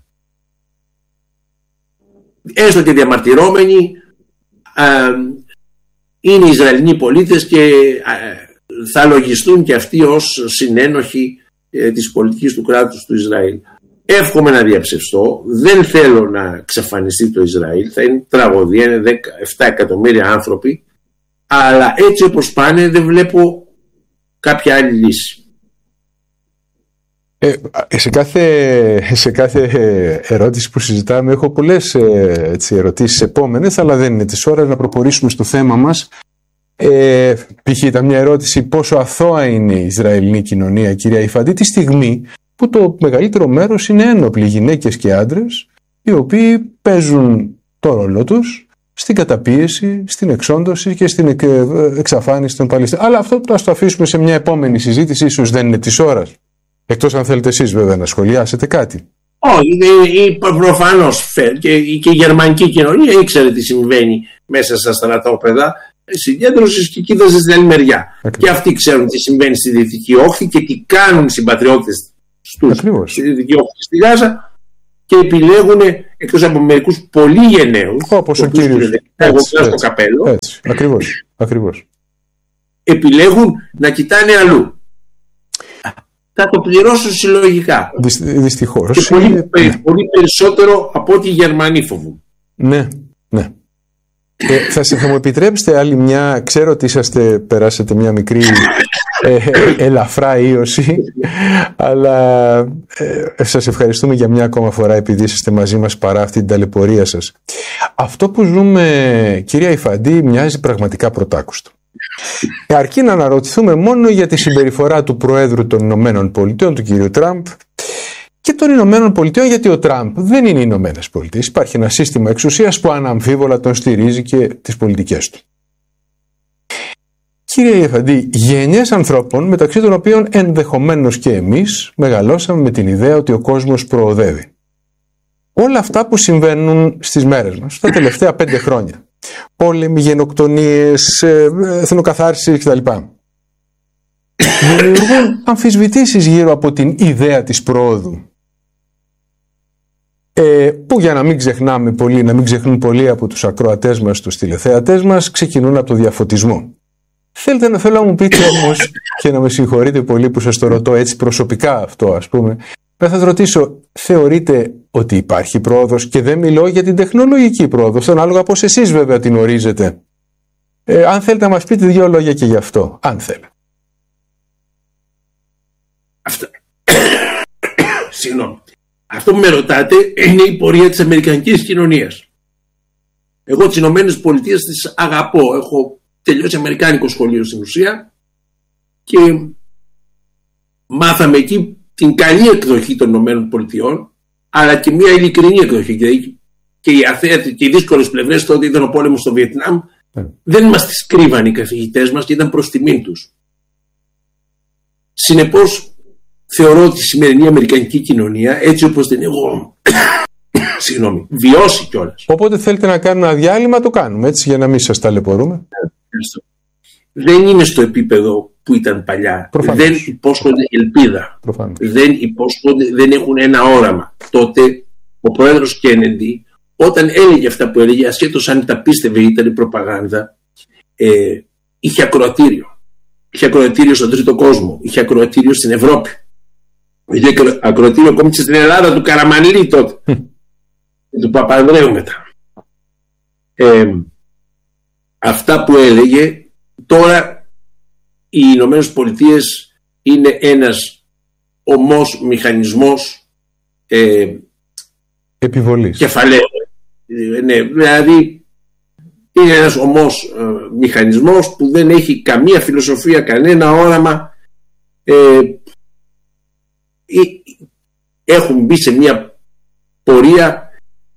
έστω και διαμαρτυρόμενοι ε, είναι Ισραηλινοί πολίτες και ε, θα λογιστούν και αυτοί ως συνένοχοι ε, της πολιτικής του κράτους του Ισραήλ. Εύχομαι να διαψευστώ, δεν θέλω να εξαφανιστεί το Ισραήλ, θα είναι τραγωδία, είναι δεκαεπτά εκατομμύρια άνθρωποι, αλλά έτσι όπως πάνε δεν βλέπω κάποια άλλη λύση. Ε, σε, κάθε, σε κάθε ερώτηση που συζητάμε έχω πολλές έτσι, ερωτήσεις επόμενες, αλλά δεν είναι της ώρας να προχωρήσουμε στο θέμα μας. Ε, π.χ. ήταν μια ερώτηση πόσο αθώα είναι η Ισραηλινή κοινωνία, κυρία Ιφαντή, τη στιγμή που το μεγαλύτερο μέρος είναι ένοπλοι, γυναίκες και άντρες, οι οποίοι παίζουν το ρόλο τους στην καταπίεση, στην εξόντωση και στην εξαφάνιση των Παλαιστινίων. Αλλά αυτό θα το αφήσουμε σε μια επόμενη συζήτηση, ίσως δεν είναι της ώρας. Εκτός αν θέλετε εσείς βέβαια να σχολιάσετε κάτι. Όχι, προφανώς και, και η γερμανική κοινωνία ήξερε τι συμβαίνει μέσα στα στρατόπεδα συγκέντρωσης και κοίταζε στην άλλη μεριά. Ακριβώς. Και αυτοί ξέρουν τι συμβαίνει στη Δυτική Όχθη και τι κάνουν οι συμπατριώτες στους στη Δυτική Όχθη στη Γάζα. και επιλέγουν, εκτός από μερικούς πολύ γενναίους, όπως ο κύριος, εγώ στο καπέλο, έτσι, ακριβώς, ακριβώς. επιλέγουν να κοιτάνε αλλού. Θα το πληρώσουν συλλογικά. Δυστυχώς. Και πολύ, ναι. πολύ περισσότερο από ό,τι οι Γερμανοί φοβούν. Ναι, ναι. Ε, θα, θα μου επιτρέψετε άλλη μια, ξέρω ότι είσαστε, περάσετε μια μικρή ε, ελαφρά ίωση, αλλά ε, σας ευχαριστούμε για μια ακόμα φορά επειδή είσαστε μαζί μας παρά αυτή την ταλαιπωρία σας. Αυτό που ζούμε, κυρία Ιφαντή, μοιάζει πραγματικά πρωτάκουστο. Αρκεί να αναρωτηθούμε μόνο για τη συμπεριφορά του Προέδρου των Ηνωμένων Πολιτειών, του κύριου Τραμπ, και των Ηνωμένων Πολιτειών, γιατί ο Τραμπ δεν είναι οι Ηνωμένες Πολιτείες. Υπάρχει ένα σύστημα εξουσίας που αναμφίβολα τον στηρίζει και τις πολιτικές του. Κύριε Ιεφαντή, γενιές ανθρώπων, μεταξύ των οποίων ενδεχομένως και εμείς, μεγαλώσαμε με την ιδέα ότι ο κόσμος προοδεύει. Όλα αυτά που συμβαίνουν στις μέρες μας, τα τελευταία πέντε χρόνια, πόλεμοι, γενοκτονίες, εθνοκαθάρσεις κτλ., δημιουργούν αμφισβητήσεις γύρω από την ιδέα της προόδου. Ε, που για να μην ξεχνάμε πολύ, να μην ξεχνούν πολλοί από τους ακροατές μας, τους τηλεθεατές μας, ξεκινούν από το διαφωτισμό. Θέλετε να θέλω να μου πείτε όμως, και να με συγχωρείτε πολύ που σας το ρωτώ έτσι προσωπικά αυτό, ας πούμε, να σας ρωτήσω, θεωρείτε ότι υπάρχει πρόοδος, και δεν μιλώ για την τεχνολογική πρόοδος, ανάλογα πώς εσείς βέβαια την ορίζετε. Ε, αν θέλετε να μας πείτε δύο λόγια και γι' αυτό, αν θέλετε. Αυτό... Συγγνώμη. Αυτό που με ρωτάτε είναι η πορεία της αμερικανικής κοινωνίας. Εγώ τις Ηνωμένες Πολιτείες τις αγαπώ. Έχω τελειώσει αμερικάνικο σχολείο στην ουσία και μάθαμε εκεί την καλή εκδοχή των Ηνωμένων Πολιτειών, αλλά και μια ειλικρινή εκδοχή. Και οι αθέατοι και οι δύσκολες πλευρές, τότε ήταν ο πόλεμος στο Βιετνάμ, mm. δεν μας τις κρύβαν οι καθηγητές μας και ήταν προς τιμήν τους. Συνεπώς, θεωρώ ότι η σημερινή αμερικανική κοινωνία, έτσι όπως την έχω συγγνώμη, βιώσει κιόλας. Οπότε θέλετε να κάνουμε ένα διάλειμμα, το κάνουμε έτσι, για να μην σας ταλαιπωρούμε. Δεν είναι στο επίπεδο που ήταν παλιά. Προφανώς. Δεν υπόσχονται ελπίδα. Δεν υπόσχονται, δεν έχουν ένα όραμα. Τότε ο πρόεδρος Κέννεντι, όταν έλεγε αυτά που έλεγε, ασχέτως αν τα πίστευε ή ήταν προπαγάνδα, ε, είχε ακροατήριο. Είχε ακροατήριο στον τρίτο κόσμο. Είχε ακροατήριο στην Ευρώπη. Είχε ακροατήριο ακόμη και στην Ελλάδα του Καραμανλή τότε. Και του Παπανδρέου μετά. Ε, αυτά που έλεγε, τώρα οι Ηνωμένες Πολιτείες είναι ένας ομός μηχανισμός ε, επιβολής κεφαλαίου. Ε, ναι, δηλαδή είναι ένας ομός ε, μηχανισμός που δεν έχει καμία φιλοσοφία, κανένα όραμα. Ε, έχουν μπει σε μια πορεία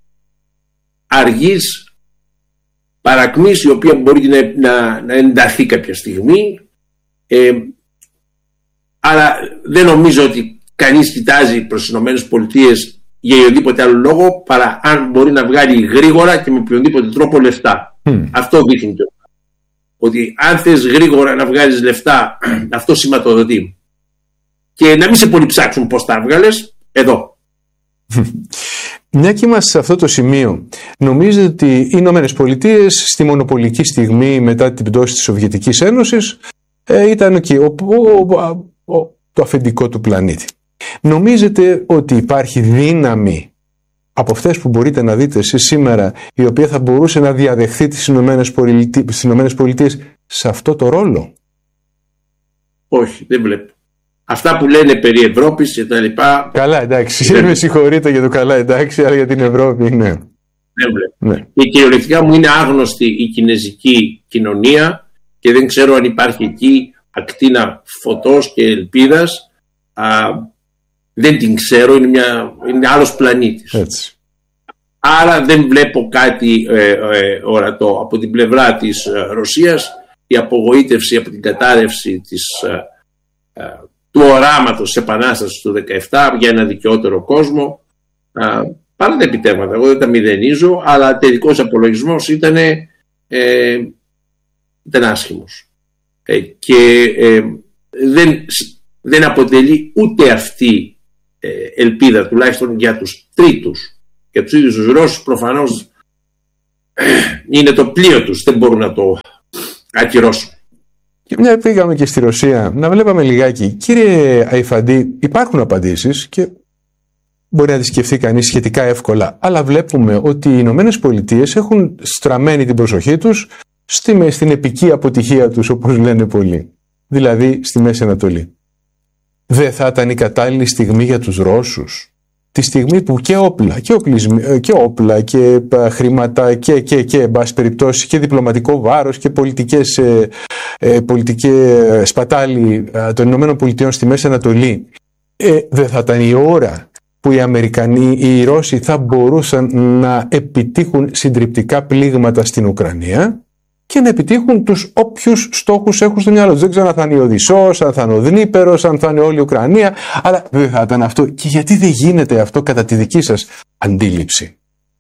αργής παρακμής, η οποία μπορεί να, να, να ενταθεί κάποια στιγμή, ε, αλλά δεν νομίζω ότι κανείς κοιτάζει προς τις Ηνωμένες Πολιτείες για οποιοδήποτε άλλο λόγο παρά αν μπορεί να βγάλει γρήγορα και με οποιοδήποτε τρόπο λεφτά. Mm. Αυτό δείχνει το. Ότι αν θες γρήγορα να βγάλεις λεφτά, αυτό σηματοδοτεί. Και να μην σε πολύ ψάξουν πώς τα βγάλες, εδώ. Μια και είμαστε σε αυτό το σημείο, νομίζετε ότι οι Ηνωμένες Πολιτείες στη μονοπολική στιγμή μετά την πτώση της Σοβιετικής Ένωσης ε, ήταν εκεί, ο, ο, ο, ο, το αφεντικό του πλανήτη. Νομίζετε ότι υπάρχει δύναμη από αυτές που μπορείτε να δείτε εσείς σήμερα, η οποία θα μπορούσε να διαδεχθεί τις Ηνωμένες Πολιτείες, τις Ηνωμένες Πολιτείες σε αυτό το ρόλο? Όχι, δεν βλέπω. Αυτά που λένε περί Ευρώπης και τα λοιπά. Καλά, εντάξει. Δεν με συγχωρείτε για το καλά, εντάξει, αλλά για την Ευρώπη, ναι. Δεν βλέπω. Ναι. Και κυριολεκτικά μου είναι άγνωστη η κινεζική κοινωνία και δεν ξέρω αν υπάρχει εκεί ακτίνα φωτός και ελπίδας. Α, δεν την ξέρω, είναι, μια, είναι άλλος πλανήτης. Έτσι. Άρα δεν βλέπω κάτι ε, ε, ορατό. Από την πλευρά της ε, Ρωσίας, η απογοήτευση από την κατάρρευση της ε, ε, του οράματος της επανάστασης του δεκαεπτά για ένα δικαιότερο κόσμο, α, παρά τα επιτεύγματα, εγώ δεν τα μηδενίζω, αλλά τελικός απολογισμός ήταν, ε, ήταν άσχημος. Ε, και ε, δεν, δεν αποτελεί ούτε αυτή ελπίδα, τουλάχιστον για τους τρίτους. Για τους ίδιους τους Ρώσους προφανώς είναι το πλοίο τους, δεν μπορούν να το ακυρώσουν. Και μια πήγαμε και στη Ρωσία, να βλέπαμε λιγάκι. Κύριε Αϊφαντή, υπάρχουν απαντήσεις και μπορεί να τις σκεφτεί κανείς σχετικά εύκολα, αλλά βλέπουμε ότι οι Ηνωμένες Πολιτείες έχουν στραμμένη την προσοχή τους στη, στην επική αποτυχία τους, όπως λένε πολλοί, δηλαδή στη Μέση Ανατολή. Δεν θα ήταν η κατάλληλη στιγμή για τους Ρώσους? Τη στιγμή που και όπλα και, οπλισμ, και, όπλα, και χρήματα και, και, και, εν πάση περιπτώσει, και διπλωματικό βάρος και πολιτικές, ε, ε, πολιτικές σπατάλη ε, των Ηνωμένων Πολιτειών στη Μέση Ανατολή, ε, δεν θα ήταν η ώρα που οι Αμερικανοί, οι Ρώσοι θα μπορούσαν να επιτύχουν συντριπτικά πλήγματα στην Ουκρανία και να επιτύχουν τους όποιους στόχους έχουν στο μυαλό τους? Δεν ξέρω αν θα είναι η Οδυσσός, αν θα είναι ο Δνήπερος, αν θα είναι όλη η Ουκρανία, αλλά δεν θα ήταν αυτό. Και γιατί δεν γίνεται αυτό κατά τη δική σας αντίληψη?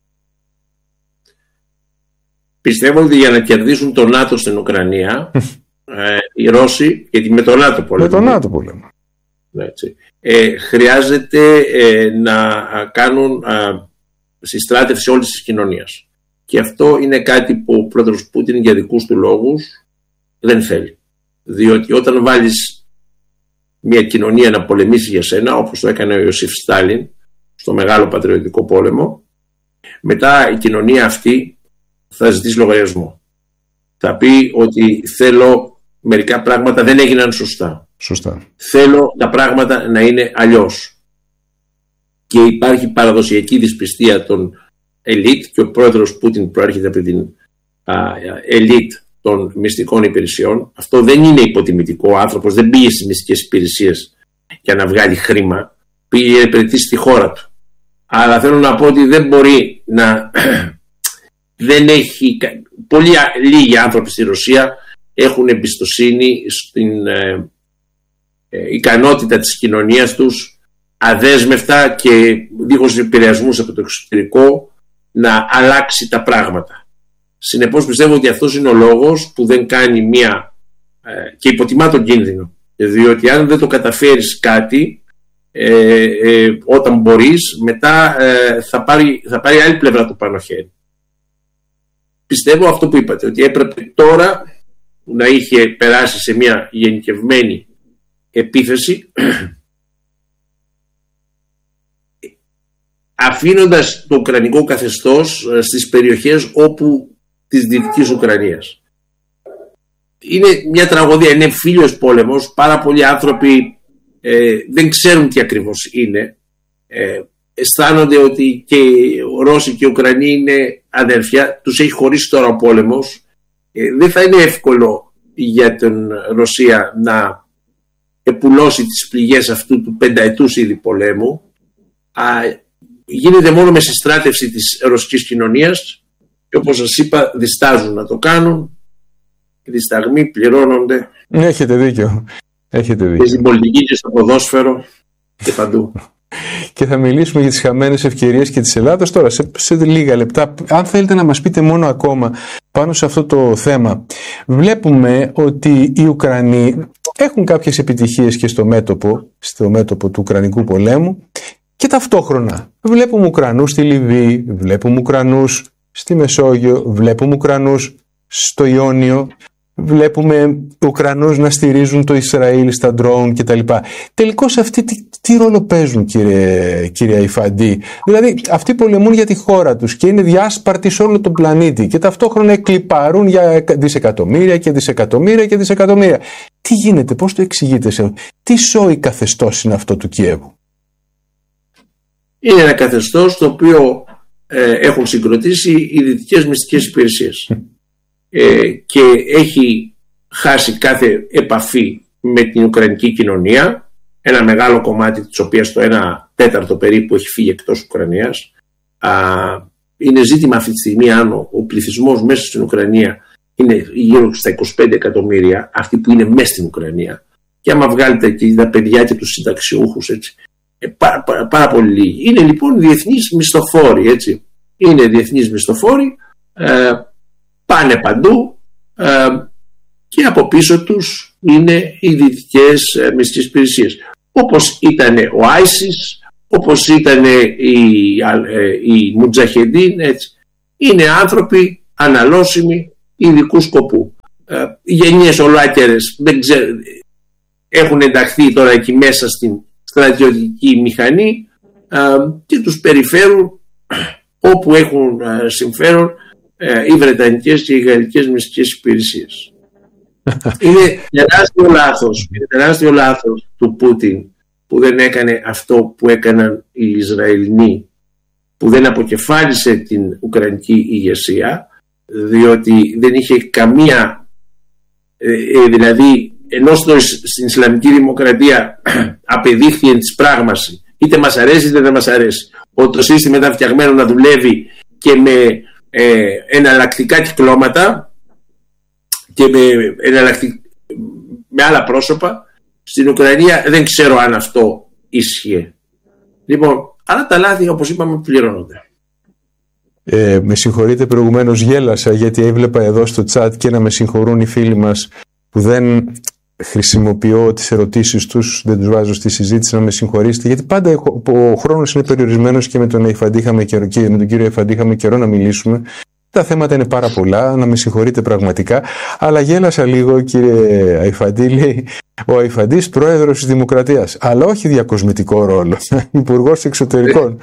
Πιστεύω ότι για να κερδίσουν το ΝΑΤΟ στην Ουκρανία, ε, οι Ρώσοι, γιατί με το ΝΑΤΟ πολέμουν, με το ΝΑΤΟ πολέμουν. Έτσι, ε, χρειάζεται ε, να κάνουν ε, συστράτευση όλης της κοινωνίας. Και αυτό είναι κάτι που ο πρόεδρος Πούτιν για δικούς του λόγους δεν θέλει. Διότι όταν βάλεις μια κοινωνία να πολεμήσει για σένα, όπως το έκανε ο Ιωσήφ Στάλιν στο Μεγάλο Πατριωτικό Πόλεμο, μετά η κοινωνία αυτή θα ζητήσει λογαριασμό. Θα πει ότι θέλω, μερικά πράγματα δεν έγιναν σωστά. Σωστά. Θέλω τα πράγματα να είναι αλλιώς. Και υπάρχει παραδοσιακή δυσπιστία των ελίτ, και ο πρόεδρος Πούτιν προέρχεται από την ελίτ των μυστικών υπηρεσιών. Αυτό δεν είναι υποτιμητικό. Ο άνθρωπος δεν πήγε στις μυστικές υπηρεσίες για να βγάλει χρήμα, πήγε να υπηρετήσει τη χώρα του. Αλλά θέλω να πω ότι δεν μπορεί να δεν έχει, πολύ λίγοι άνθρωποι στη Ρωσία έχουν εμπιστοσύνη στην ε, ε, ικανότητα της κοινωνίας τους αδέσμευτα και δίχως επηρεασμούς από το εξωτερικό να αλλάξει τα πράγματα. Συνεπώς πιστεύω ότι αυτός είναι ο λόγος που δεν κάνει μία ε, και υποτιμά τον κίνδυνο, διότι αν δεν το καταφέρεις κάτι ε, ε, όταν μπορείς, μετά ε, θα, πάρει, θα πάρει άλλη πλευρά το πάνω χέρι. Πιστεύω αυτό που είπατε, ότι έπρεπε τώρα να είχε περάσει σε μια γενικευμένη επίθεση, αφήνοντας το ουκρανικό καθεστώς στις περιοχές όπου της Δυτικής Ουκρανίας. Είναι μια τραγωδία, είναι φίλιος πόλεμος, πάρα πολλοί άνθρωποι ε, δεν ξέρουν τι ακριβώς είναι, ε, αισθάνονται ότι και οι Ρώσοι και οι Ουκρανοί είναι αδέρφια, τους έχει χωρίσει τώρα ο πόλεμος. Ε, δεν θα είναι εύκολο για την Ρωσία να επουλώσει τις πληγές αυτού του πενταετούς ήδη πολέμου. Α, γίνεται μόνο με συστράτευση της ρωσικής κοινωνίας και όπως σας είπα διστάζουν να το κάνουν. Οι δισταγμοί πληρώνονται. Έχετε δίκιο. Έχετε δίκιο. Και στην πολιτική και στο ποδόσφαιρο και παντού. Και θα μιλήσουμε για τις χαμένες ευκαιρίες και της Ελλάδας τώρα σε, σε λίγα λεπτά. Αν θέλετε να μας πείτε μόνο ακόμα πάνω σε αυτό το θέμα. Βλέπουμε ότι οι Ουκρανοί έχουν κάποιες επιτυχίες και στο μέτωπο, στο μέτωπο του Ουκρανικού πολέμου, και ταυτόχρονα βλέπουμε Ουκρανούς στη Λιβύη, βλέπουμε Ουκρανούς στη Μεσόγειο, βλέπουμε Ουκρανούς στο Ιόνιο, βλέπουμε Ουκρανούς να στηρίζουν το Ισραήλ στα ντρόουν κτλ. Τελικώς αυτοί τι, τι ρόλο παίζουν, κύριε, κύριε Αϊφαντή? Δηλαδή αυτοί πολεμούν για τη χώρα τους και είναι διάσπαρτοι σε όλο τον πλανήτη και ταυτόχρονα εκλιπαρούν για δισεκατομμύρια και δισεκατομμύρια και δισεκατομμύρια. Τι γίνεται, πώς το εξηγείτε σε... Τι σόι καθεστώς είναι αυτό του Κιέβου? Είναι ένα καθεστώς το οποίο ε, έχουν συγκροτήσει οι δυτικές μυστικές υπηρεσίες. Ε, και έχει χάσει κάθε επαφή με την Ουκρανική κοινωνία, ένα μεγάλο κομμάτι της οποίας το ένα τέταρτο περίπου έχει φύγει εκτός Ουκρανίας. Α, είναι ζήτημα αυτή τη στιγμή αν ο, ο πληθυσμός μέσα στην Ουκρανία είναι γύρω στα είκοσι πέντε εκατομμύρια, αυτοί που είναι μέσα στην Ουκρανία, και άμα βγάλετε εκεί τα παιδιά και τους συνταξιούχους, έτσι, ε, πάρα, πάρα, πάρα πολύ λίγοι. Είναι λοιπόν διεθνείς μισθοφόροι, έτσι. Είναι διεθνείς μισθοφόροι, ε, πάνε παντού ε, και από πίσω τους είναι οι δυτικές ε, μυστικές υπηρεσίες. Όπως ήταν ο άισις, όπως ήταν οι, οι Μουτζαχεντίν, έτσι. Είναι άνθρωποι αναλώσιμοι ειδικού σκοπού. Ε, γενιές ολάκερες δεν ξέρω, έχουν ενταχθεί τώρα εκεί μέσα στην στρατιωτική μηχανή ε, και τους περιφέρουν όπου έχουν ε, συμφέρον ε, οι Βρετανικές και οι Γαλλικές μυστικές υπηρεσίες. Είναι τεράστιο λάθος, είναι τεράστιο λάθος του Πούτιν που δεν έκανε αυτό που έκαναν οι Ισραηλινοί, που δεν αποκεφάλισε την Ουκρανική ηγεσία, διότι δεν είχε καμία ε, ε, δηλαδή ενώ στο, στην Ισλαμική Δημοκρατία απεδείχθη εν της πράγμαση, είτε μας αρέσει είτε δεν μας αρέσει, ότι το σύστημα ήταν φτιαγμένο να δουλεύει και με ε, εναλλακτικά κυκλώματα και με, εναλλακτικ... με άλλα πρόσωπα. Στην Ουκρανία δεν ξέρω αν αυτό ίσχυε. Λοιπόν, αλλά τα λάθη, όπως είπαμε, πληρώνονται. Ε, με συγχωρείτε, προηγουμένως γέλασα γιατί έβλεπα εδώ στο chat και να με συγχωρούν οι φίλοι μας που δεν χρησιμοποιώ τις ερωτήσεις τους, δεν τους βάζω στη συζήτηση, να με συγχωρήσετε, γιατί πάντα ο χρόνος είναι περιορισμένος και με τον Αϊφαντή είχαμε καιρό, και με τον κύριο Αϊφαντή είχαμε καιρό να μιλήσουμε. Τα θέματα είναι πάρα πολλά, να με συγχωρείτε πραγματικά, αλλά γέλασα λίγο, κύριε Αϊφαντή, λέει ο Αϊφαντής πρόεδρος της Δημοκρατίας, αλλά όχι διακοσμητικό ρόλο, υπουργός εξωτερικών.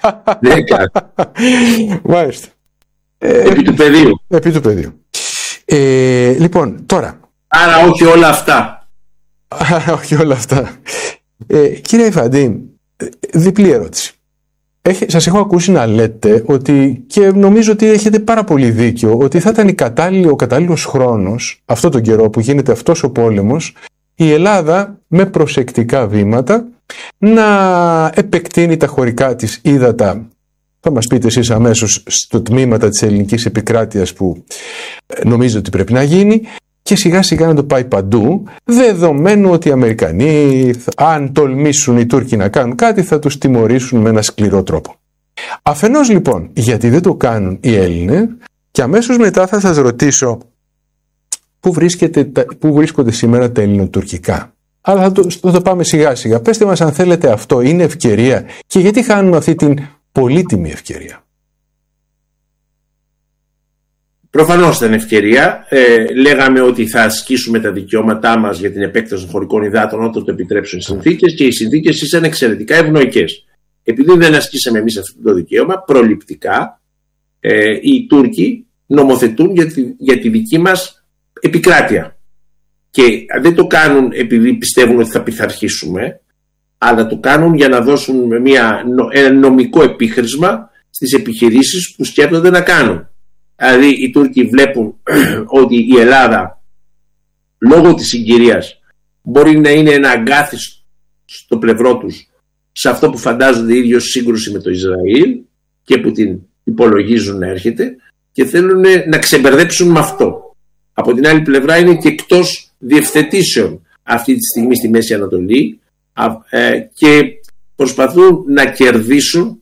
Μάλιστα. Επί του πεδίου. Επί του πεδίου. Ε, λοιπόν, τώρα. Άρα όχι όλα αυτά. Άρα όχι όλα αυτά. Ε, κύριε Αϊφαντή, διπλή ερώτηση. Έχει, σας έχω ακούσει να λέτε ότι, και νομίζω ότι έχετε πάρα πολύ δίκιο, ότι θα ήταν η κατάλληλη, ο κατάλληλος χρόνος, αυτό τον καιρό που γίνεται αυτός ο πόλεμος, η Ελλάδα με προσεκτικά βήματα να επεκτείνει τα χωρικά της ύδατα, θα μας πείτε εσείς αμέσως, στο τμήματα της ελληνικής επικράτειας που νομίζω ότι πρέπει να γίνει, και σιγά σιγά να το πάει παντού, δεδομένου ότι οι Αμερικανοί, αν τολμήσουν οι Τούρκοι να κάνουν κάτι, θα τους τιμωρήσουν με ένα σκληρό τρόπο. Αφενός λοιπόν, γιατί δεν το κάνουν οι Έλληνες, και αμέσως μετά θα σας ρωτήσω πού, βρίσκεται, πού βρίσκονται σήμερα τα ελληνοτουρκικά. Αλλά θα το, θα το πάμε σιγά σιγά. Πέστε μας αν θέλετε, αυτό είναι ευκαιρία και γιατί χάνουμε αυτή την πολύτιμη ευκαιρία. Προφανώς ήταν ευκαιρία. Ε, λέγαμε ότι θα ασκήσουμε τα δικαιώματά μας για την επέκταση των χωρικών υδάτων όταν το επιτρέψουν οι συνθήκες, και οι συνθήκες ήταν εξαιρετικά ευνοϊκές. Επειδή δεν ασκήσαμε εμείς αυτό το δικαίωμα, προληπτικά ε, οι Τούρκοι νομοθετούν για τη, για τη δική μας επικράτεια. Και δεν το κάνουν επειδή πιστεύουν ότι θα πειθαρχήσουμε, αλλά το κάνουν για να δώσουν μια, ένα νομικό επίχρησμα στις επιχειρήσεις που σκέπτονται να κάνουν. Δηλαδή οι Τούρκοι βλέπουν ότι η Ελλάδα λόγω της συγκυρίας μπορεί να είναι ένα αγκάθι στο πλευρό τους σε αυτό που φαντάζονται οι ίδιοι ως σύγκρουση με το Ισραήλ και που την υπολογίζουν να έρχεται, και θέλουν να ξεμπερδέψουν με αυτό. Από την άλλη πλευρά είναι και εκτός διευθετήσεων αυτή τη στιγμή στη Μέση Ανατολή και προσπαθούν να κερδίσουν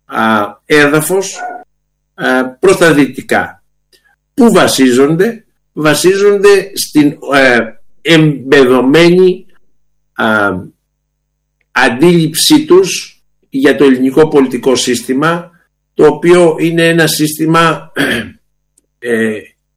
έδαφος προς τα δυτικά. Πού βασίζονται? Βασίζονται στην ε, εμπεδομένη α, αντίληψή τους για το ελληνικό πολιτικό σύστημα, το οποίο είναι ένα σύστημα ε,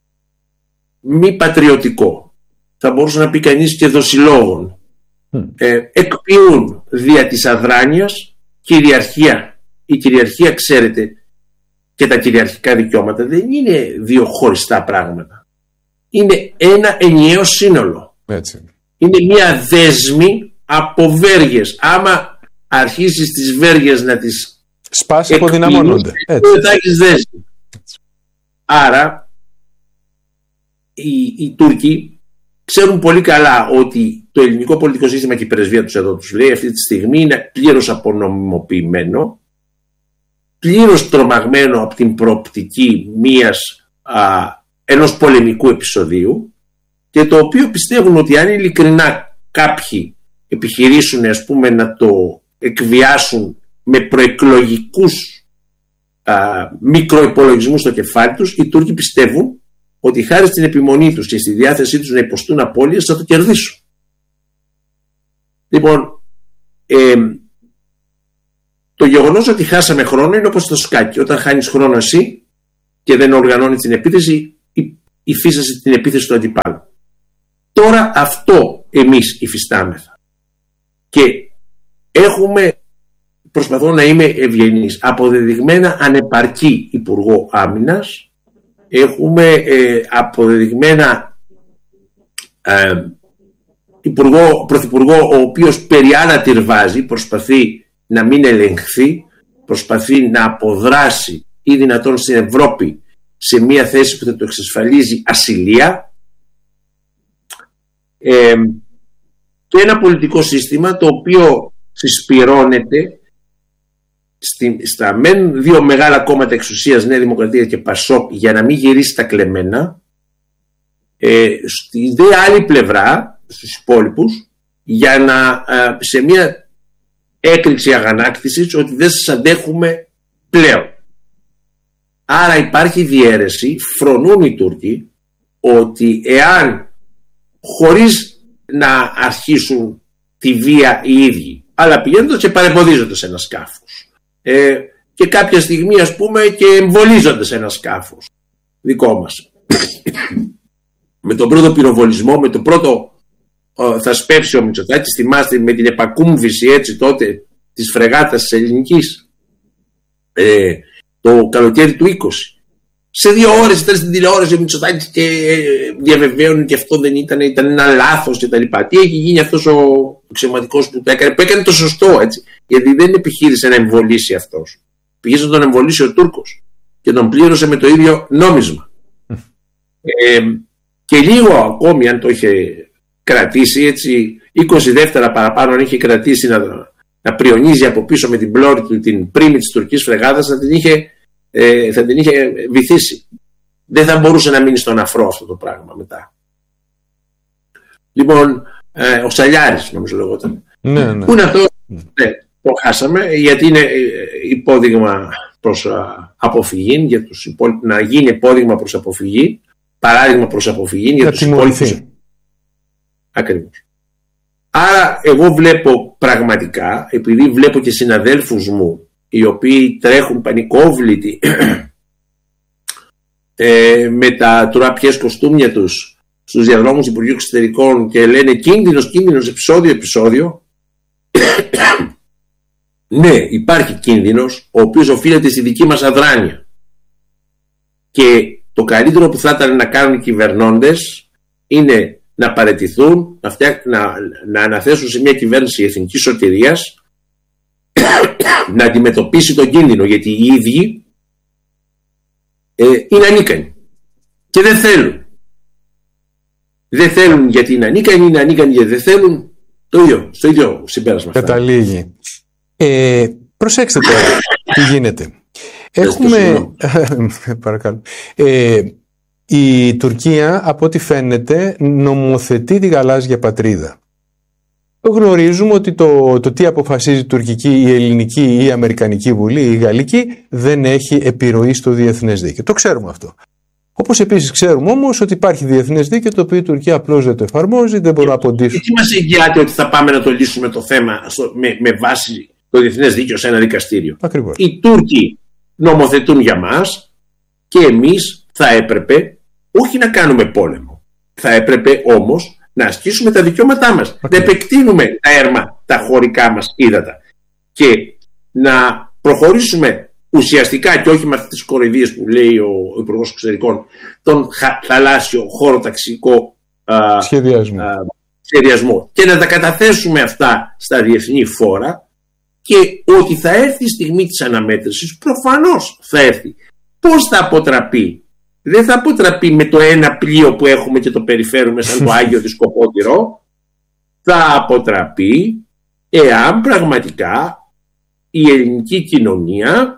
μη πατριωτικό, θα μπορούσε να πει κανείς και δοσιλόγων. Mm. ε, εκποιούν δια της αδράνειας κυριαρχία. Η κυριαρχία, ξέρετε, και τα κυριαρχικά δικαιώματα δεν είναι δύο χωριστά πράγματα. Είναι ένα ενιαίο σύνολο. Έτσι. Είναι μια δέσμη από βέργες. Άμα αρχίσεις τις βέργες να τις σπάσει, αποδυναμώνονται. Δεν θα έχεις δέσμη. Άρα οι, οι Τούρκοι ξέρουν πολύ καλά ότι το ελληνικό πολιτικό σύστημα, και η πρεσβεία τους εδώ τους λέει, αυτή τη στιγμή είναι πλήρως απονομιμοποιημένο, πλήρως τρομαγμένο από την προοπτική μιας, α, ενός πολεμικού επεισοδίου, και το οποίο πιστεύουν ότι αν ειλικρινά κάποιοι επιχειρήσουν, ας πούμε, να το εκβιάσουν με προεκλογικούς α, μικροϋπολογισμούς στο κεφάλι τους, οι Τούρκοι πιστεύουν ότι χάρη στην επιμονή τους και στη διάθεσή τους να υποστούν απώλειες θα το κερδίσουν. Λοιπόν, ε, το γεγονός ότι χάσαμε χρόνο είναι όπως το σκάκι. Όταν χάνεις χρόνο εσύ και δεν οργανώνεις την επίθεση, υφίστασαι την επίθεση του αντιπάλου. Τώρα αυτό εμείς υφιστάμεθα. Και έχουμε, προσπαθώ να είμαι ευγενής, αποδεδειγμένα ανεπαρκή Υπουργό Άμυνας, έχουμε ε, αποδεδειγμένα ε, υπουργό, Πρωθυπουργό, ο οποίος περιάνα τυρβάζει, προσπαθεί να μην ελεγχθεί, προσπαθεί να αποδράσει ή δυνατόν στην Ευρώπη σε μια θέση που θα το εξασφαλίζει ασυλία, ε, και ένα πολιτικό σύστημα το οποίο συσπυρώνεται στη, στα μεν δύο μεγάλα κόμματα εξουσίας, Νέα Δημοκρατία και Πασόκ, για να μην γυρίσει τα κλεμμένα, ε, στη δε άλλη πλευρά, στους υπόλοιπους, για να ε, σε μια έκρηξη αγανάκτησης ότι δεν σας αντέχουμε πλέον. Άρα υπάρχει διαίρεση, φρονούν οι Τούρκοι ότι εάν, χωρίς να αρχίσουν τη βία οι ίδιοι, αλλά πηγαίνοντας και παρεμποδίζονται σε ένα σκάφος, ε, και κάποια στιγμή ας πούμε και εμβολίζονται σε ένα σκάφος δικό μας, με τον πρώτο πυροβολισμό, με τον πρώτο ο, θα σπεύσει ο Μητσοτάκης, θυμάστε, με την επακούμβηση έτσι τότε της φρεγάτας της ελληνικής, ε, το καλοκαίρι του είκοσι. Σε δύο ώρες ήταν στην τηλεόραση ο Μητσοτάκης και διαβεβαίωνε και αυτό δεν ήταν, ήταν ένα λάθος και τα λοιπά. Τι έχει γίνει αυτός ο αξιωματικός που το έκανε, που έκανε το σωστό, έτσι, γιατί δεν επιχείρησε να εμβολήσει αυτός. Πήγε να τον εμβολήσει ο Τούρκος και τον πλήρωσε με το ίδιο νόμισμα. ε, και λίγο ακόμη αν το είχε κρατήσει, έτσι, είκοσι δεύτερα παραπάνω αν είχε κρατήσει να, να πριονίζει από πίσω με την πλώρη του την πρίμη της τουρκικής φρεγάτας, θα την είχε Ε, θα την είχε βυθίσει. Δεν θα μπορούσε να μείνει στον αφρό αυτό το πράγμα μετά. Λοιπόν, ε, ο Σαλιάρης νομίζω λεγόταν. Ναι, ναι. Πού είναι αυτό? Ναι, το χάσαμε, γιατί είναι υπόδειγμα προς α, αποφυγή για τους υπόλοιπους, να γίνει υπόδειγμα προς αποφυγή, παράδειγμα προς αποφυγή για, για τους υπόλοιπους. Ακριβώς. Άρα εγώ βλέπω πραγματικά, επειδή βλέπω και συναδέλφους μου οι οποίοι τρέχουν πανικόβλητοι ε, με τα τουραπιές κοστούμια τους στους διαδρόμους Υπουργείου Εξωτερικών και λένε κίνδυνος, κίνδυνος, επεισόδιο, επεισόδιο. Ναι, υπάρχει κίνδυνος, ο οποίος οφείλεται στη δική μας αδράνεια. Και το καλύτερο που θα ήταν να κάνουν οι κυβερνώντες είναι να παραιτηθούν, να, φτιά, να, να αναθέσουν σε μια κυβέρνηση εθνικής σωτηρίας, να αντιμετωπίσει τον κίνδυνο, γιατί οι ίδιοι ε, είναι ανίκανοι και δεν θέλουν. Δεν θέλουν γιατί είναι ανίκανοι, είναι ανίκανοι γιατί δεν θέλουν. Το ίδιο, στο ίδιο συμπέρασμα. Καταλήγει. Ε, προσέξτε τώρα τι γίνεται. Έχουμε... Παρακαλώ. Ε, η Τουρκία, από ό,τι φαίνεται, νομοθετεί τη γαλάζια πατρίδα. Το γνωρίζουμε ότι το, το τι αποφασίζει η τουρκική, η ελληνική ή η αμερικανική βουλή ή η γαλλική δεν έχει επιρροή στο διεθνές δίκαιο. Το ξέρουμε αυτό. Όπως επίσης ξέρουμε όμως ότι υπάρχει διεθνές δίκαιο το οποίο η Τουρκία απλώς δεν το εφαρμόζει, δεν μπορούμε να αποντήσουμε. Τι μας εγγυάται ότι θα πάμε να το λύσουμε το θέμα στο, με, με βάση το διεθνές δίκαιο σε ένα δικαστήριο? Ακριβώς. Οι Τούρκοι νομοθετούν για μας και εμείς θα έπρεπε όχι να κάνουμε πόλεμο. Θα έπρεπε όμως να ασκήσουμε τα δικαιώματά μας, okay. να επεκτείνουμε τα έρμα, τα χωρικά μας ύδατα και να προχωρήσουμε ουσιαστικά και όχι με αυτές τις κοροϊδίες που λέει ο Υπουργός Εξωτερικών, τον θαλάσσιο χωροταξικό α, σχεδιασμό. Α, σχεδιασμό και να τα καταθέσουμε αυτά στα διεθνή φόρα, και ότι θα έρθει η στιγμή της αναμέτρησης, προφανώς θα έρθει. Πώς θα αποτραπεί? Δεν θα αποτραπεί με το ένα πλοίο που έχουμε και το περιφέρουμε σαν το Άγιο Δισκοπότηρο. Θα αποτραπεί εάν πραγματικά η ελληνική κοινωνία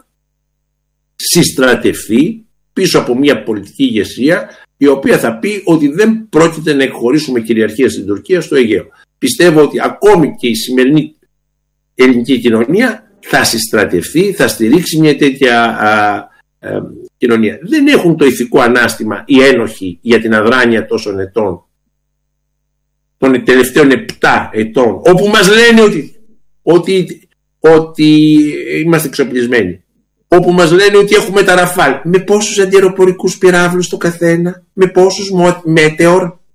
συστρατευτεί πίσω από μια πολιτική ηγεσία η οποία θα πει ότι δεν πρόκειται να εκχωρήσουμε κυριαρχία στην Τουρκία στο Αιγαίο. Πιστεύω ότι ακόμη και η σημερινή ελληνική κοινωνία θα συστρατευτεί, θα στηρίξει μια τέτοια α, α, κοινωνία. Δεν έχουν το ηθικό ανάστημα οι ένοχοι για την αδράνεια τόσων ετών, των τελευταίων επτά ετών, όπου μας λένε ότι, ότι ότι είμαστε εξοπλισμένοι. Όπου μας λένε ότι έχουμε τα Ραφάλ. Με πόσους αντιεροπορικούς πυράβλους το καθένα, με πόσους Μέτεορ,